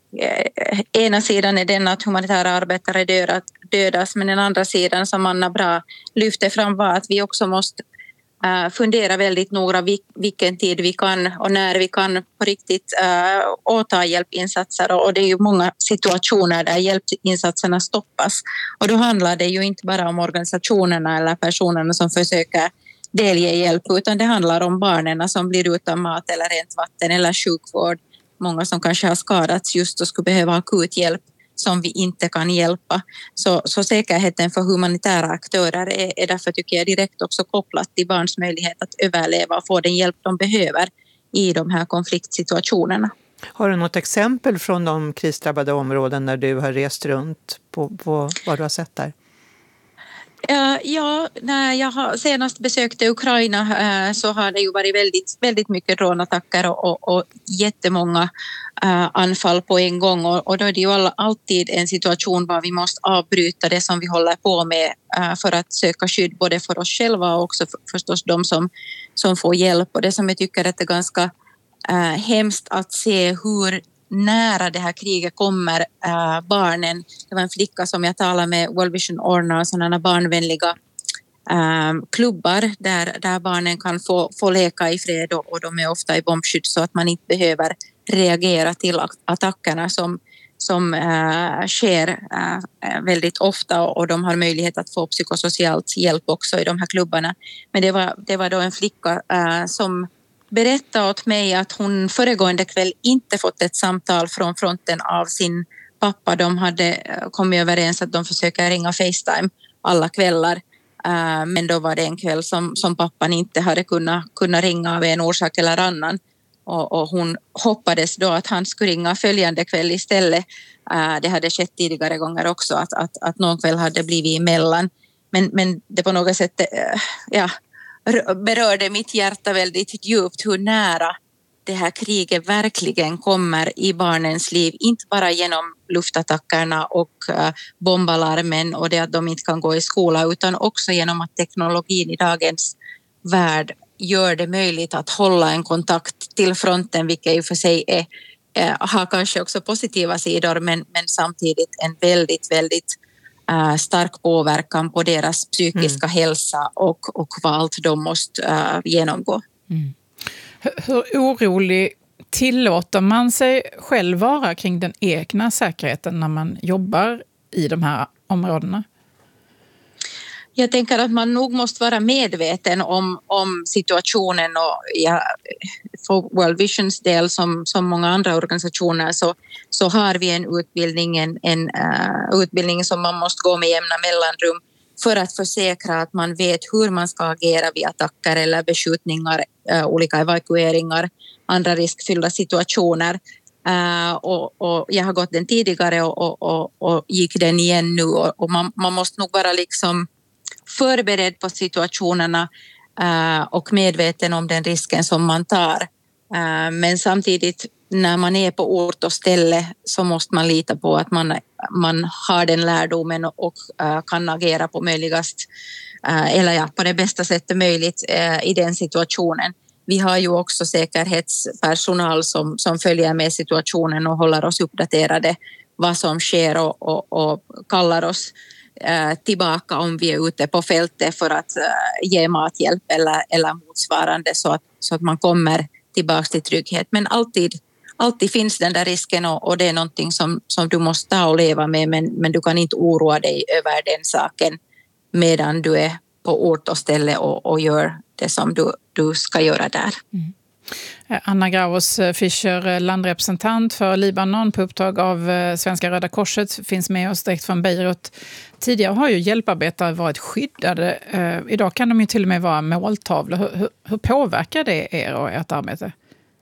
Speaker 5: ena sidan är den att humanitära arbetare dödas, men den andra sidan som Anna bra lyfter fram var att vi också måste fundera väldigt noga vilken tid vi kan och när vi kan på riktigt åta hjälpinsatser, och det är ju många situationer där hjälpinsatserna stoppas, och då handlar det ju inte bara om organisationerna eller personerna som försöker delge hjälp, utan det handlar om barnen som blir utan mat eller rent vatten eller sjukvård, många som kanske har skadats just och skulle behöva akut hjälp som vi inte kan hjälpa. Så säkerheten för humanitära aktörer är därför, tycker jag, direkt också kopplat till barns möjlighet att överleva och få den hjälp de behöver i de här konfliktsituationerna. Har du något exempel från de krisdrabbade områden när du har rest runt på vad du har sett där? Ja, när jag senast besökte Ukraina så har det ju varit väldigt, väldigt mycket rånattacker och jättemånga anfall på en gång, och då är det ju alltid en situation var vi måste avbryta det som vi håller på med för att söka skydd både för oss själva och också förstås de som får hjälp. Och det som jag tycker är ganska hemskt att se hur nära det här kriget kommer barnen. Det var en flicka som jag talade med, World Vision ordnar sådana barnvänliga klubbar där barnen kan få leka i fred, och de är ofta i bombskydd så att man inte behöver reagera till attackerna som sker väldigt ofta, och de har möjlighet att få psykosocialt hjälp också i de här klubbarna. Men det var då en flicka som berättade åt mig att hon föregående kväll inte fått ett samtal från fronten av sin pappa. De hade kommit överens att de försöker ringa FaceTime alla kvällar. Men då var det en kväll som pappan inte hade kunnat ringa av en orsak eller annan. Och hon hoppades då att han skulle ringa följande kväll istället. Det hade skett tidigare gånger också att någon kväll hade blivit emellan. Men det på något sätt berörde mitt hjärta väldigt djupt hur nära det här kriget verkligen kommer i barnens liv. Inte bara genom luftattackerna och bombalarmen och det att de inte kan gå i skola, utan också genom att teknologin i dagens värld gör det möjligt att hålla en kontakt till fronten, vilket i och för sig har kanske också positiva sidor, men samtidigt en väldigt, väldigt stark påverkan på deras psykiska hälsa och vad allt de måste genomgå.
Speaker 12: Mm. Hur orolig tillåter man sig själv vara kring den egna säkerheten när man jobbar i de här områdena?
Speaker 5: Jag tänker att man nog måste vara medveten om situationen, och för World Visions del som många andra organisationer så har vi en utbildning som man måste gå med jämna mellanrum för att försäkra att man vet hur man ska agera vid attacker eller beskjutningar, olika evakueringar, andra riskfyllda situationer. Och jag har gått den tidigare och gick den igen nu, och man måste nog vara liksom förberedd på situationerna och medveten om den risken som man tar. Men samtidigt när man är på ort och ställe så måste man lita på att man har den lärdomen och kan agera på möjligast på det bästa sättet möjligt i den situationen. Vi har ju också säkerhetspersonal som följer med situationen och håller oss uppdaterade vad som sker och kallar oss tillbaka om vi är ute på fältet för att ge mathjälp eller motsvarande så att man kommer tillbaka till trygghet. Men alltid finns den där risken och det är någonting som du måste ta och leva med men du kan inte oroa dig över den saken medan du är på ort och ställe och gör det som du ska göra där.
Speaker 12: Mm. Anna Graus Fischer, landrepresentant för Libanon på uppdrag av Svenska Röda Korset, finns med oss direkt från Beirut. Tidigare har ju hjälparbetare varit skyddade. Idag kan de ju till och med vara måltavlor. Hur påverkar det er och ert arbete?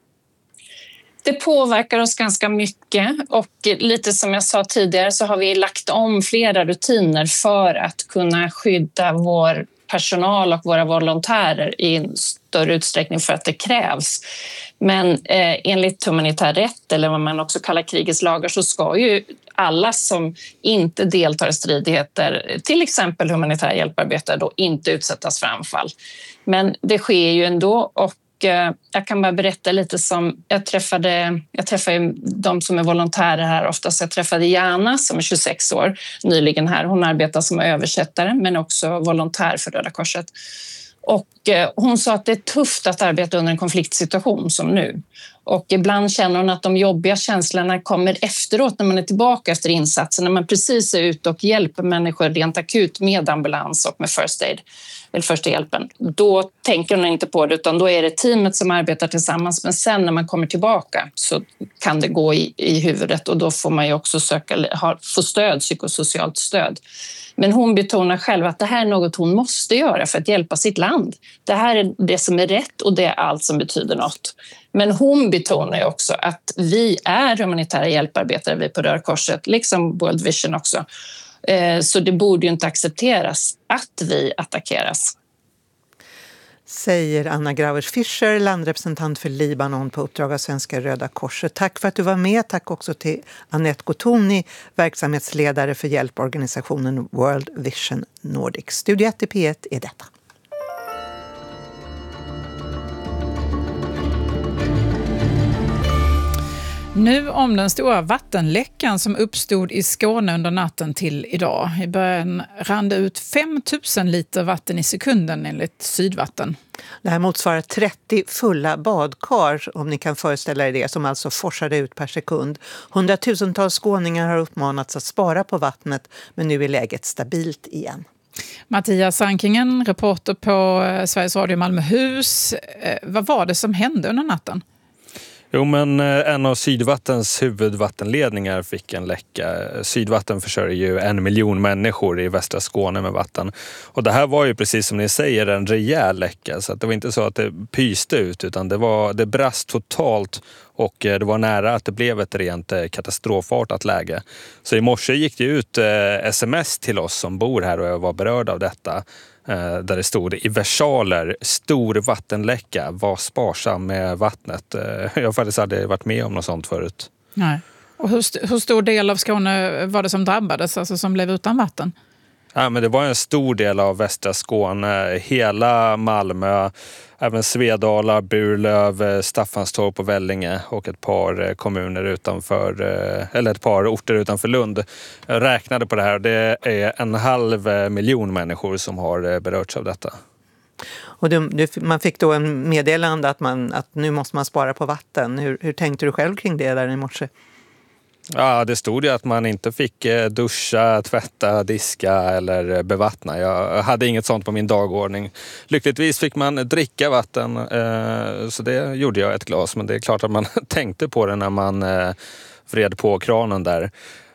Speaker 1: Det påverkar oss ganska mycket och lite som jag sa tidigare så har vi lagt om flera rutiner för att kunna skydda vår personal och våra volontärer i en större utsträckning för att det krävs. Men enligt humanitär rätt eller vad man också kallar krigets lagar så ska ju alla som inte deltar i stridigheter, till exempel humanitära hjälparbetare, då inte utsättas för anfall. Men det sker ju ändå och jag kan bara berätta lite som jag träffade de som är volontärer här oftast. Jag träffade Jana som är 26 år nyligen här. Hon arbetar som översättare men också volontär för Röda Korset. Och hon sa att det är tufft att arbeta under en konfliktsituation som nu. Och ibland känner hon att de jobbiga känslorna kommer efteråt när man är tillbaka efter insatsen. När man precis är ute och hjälper människor rent akut med ambulans och med first aid, eller första hjälpen. Då tänker hon inte på det utan då är det teamet som arbetar tillsammans. Men sen när man kommer tillbaka så kan det gå i huvudet och då får man ju också få stöd, psykosocialt stöd. Men hon betonar själv att det här är något hon måste göra för att hjälpa sitt land. Det här är det som är rätt och det är allt som betyder något. Men hon betonar ju också att vi är humanitära hjälparbetare, vi på Röda Korset, liksom World Vision också. Så det borde ju inte accepteras att vi attackeras.
Speaker 11: Säger Anna Graus Fischer, landrepresentant för Libanon på uppdrag av Svenska Röda Korset. Tack för att du var med. Tack också till Annette Gotoni, verksamhetsledare för hjälporganisationen World Vision Nordic. Studio 1 i P1 är detta.
Speaker 12: Nu om den stora vattenläckan som uppstod i Skåne under natten till idag. I början rann det ut 5 000 liter vatten i sekunden enligt Sydvatten.
Speaker 11: Det här motsvarar 30 fulla badkar, om ni kan föreställa er det, som alltså forsade ut per sekund. 100,000-tals skåningar har uppmanats att spara på vattnet, men nu är läget stabilt igen.
Speaker 12: Mattias Ankingen, reporter på Sveriges Radio Malmöhus. Vad var det som hände under natten?
Speaker 4: Jo, men en av Sydvattens huvudvattenledningar fick en läcka. Sydvatten försörjer ju 1 miljon människor i västra Skåne med vatten. Och det här var ju precis som ni säger en rejäl läcka. Så att det var inte så att det pyste ut utan det brast totalt och det var nära att det blev ett rent katastrofartat läge. Så i morse gick det ut sms till oss som bor här och jag var berörd av detta. Där det stod i versaler, stor vattenläcka, var sparsam med vattnet. Jag har faktiskt aldrig varit med om något sånt förut.
Speaker 12: Nej. Och hur stor del av Skåne var det som drabbades, alltså som blev utan vatten?
Speaker 4: Ja, men det var en stor del av västra Skåne, hela Malmö, även Svedala, Burlöv, Staffanstorp och Vellinge och ett par kommuner utanför, eller ett par orter utanför Lund. Jag räknade på det här och det är 500 000 människor som har berörts av detta.
Speaker 11: Och man fick då en meddelande att nu måste man spara på vatten. Hur tänkte du själv kring det där i morse?
Speaker 4: Ja, det stod ju att man inte fick duscha, tvätta, diska eller bevattna. Jag hade inget sånt på min dagordning. Lyckligtvis fick man dricka vatten, så det gjorde jag ett glas. Men det är klart att man tänkte på det när man vred på kranen där.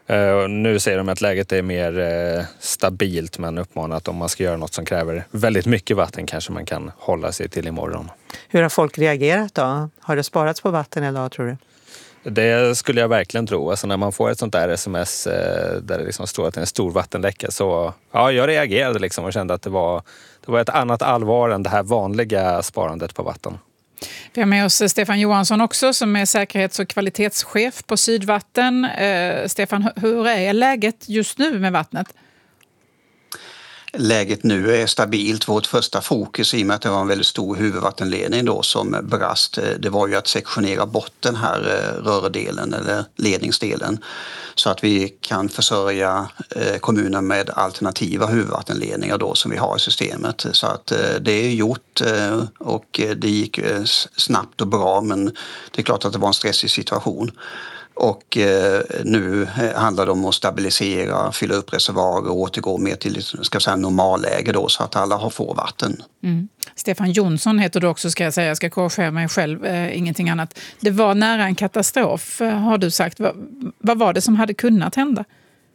Speaker 4: Nu säger de att läget är mer stabilt, men uppmanat om man ska göra något som kräver väldigt mycket vatten kanske man kan hålla sig till imorgon.
Speaker 11: Hur har folk reagerat då? Har det sparats på vatten idag, tror du?
Speaker 4: Det skulle jag verkligen tro. Alltså när man får ett sånt där sms där det liksom står att det är en stor vattenläcka så ja, jag reagerade liksom och kände att det var ett annat allvar än det här vanliga sparandet på vatten.
Speaker 12: Vi har med oss Stefan Johansson också som är säkerhets- och kvalitetschef på Sydvatten. Stefan, hur är läget just nu med vattnet?
Speaker 6: Läget nu är stabilt. Vårt första fokus, i och med att det var en väldigt stor huvudvattenledning då som brast, det var ju att sektionera bort den här rördelen eller ledningsdelen så att vi kan försörja kommunen med alternativa huvudvattenledningar då som vi har i systemet. Så att det är gjort och det gick snabbt och bra, men det är klart att det var en stressig situation. Och nu handlar det om att stabilisera, fylla upp reservoarer och återgå mer till normalläge då så att alla får vatten.
Speaker 12: Mm. Stefan Jonsson heter du också, ska jag säga. Jag ska korrigera mig själv, ingenting annat. Det var nära en katastrof, har du sagt. Vad var det som hade kunnat hända?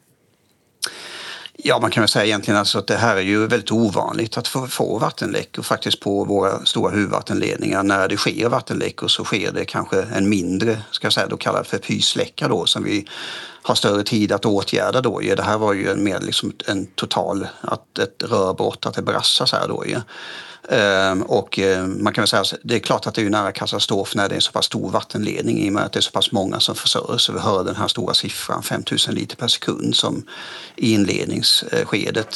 Speaker 6: Ja, man kan väl säga egentligen alltså att det här är ju väldigt ovanligt att få vattenläckor faktiskt på våra stora huvudvattenledningar. När det sker vattenläckor så sker det kanske en mindre, ska jag säga, då kallad för pysläcka då, som vi har större tid att åtgärda då. Det här var ju mer liksom en total, ett rörbrott, att det brassar så här då. Och man kan väl säga att det är klart att det är ju nära katastrof när det är så pass stor vattenledning i och med att det är så pass många som försörjs. Så vi hör den här stora siffran, 5 000 liter per sekund, som i inledningsskedet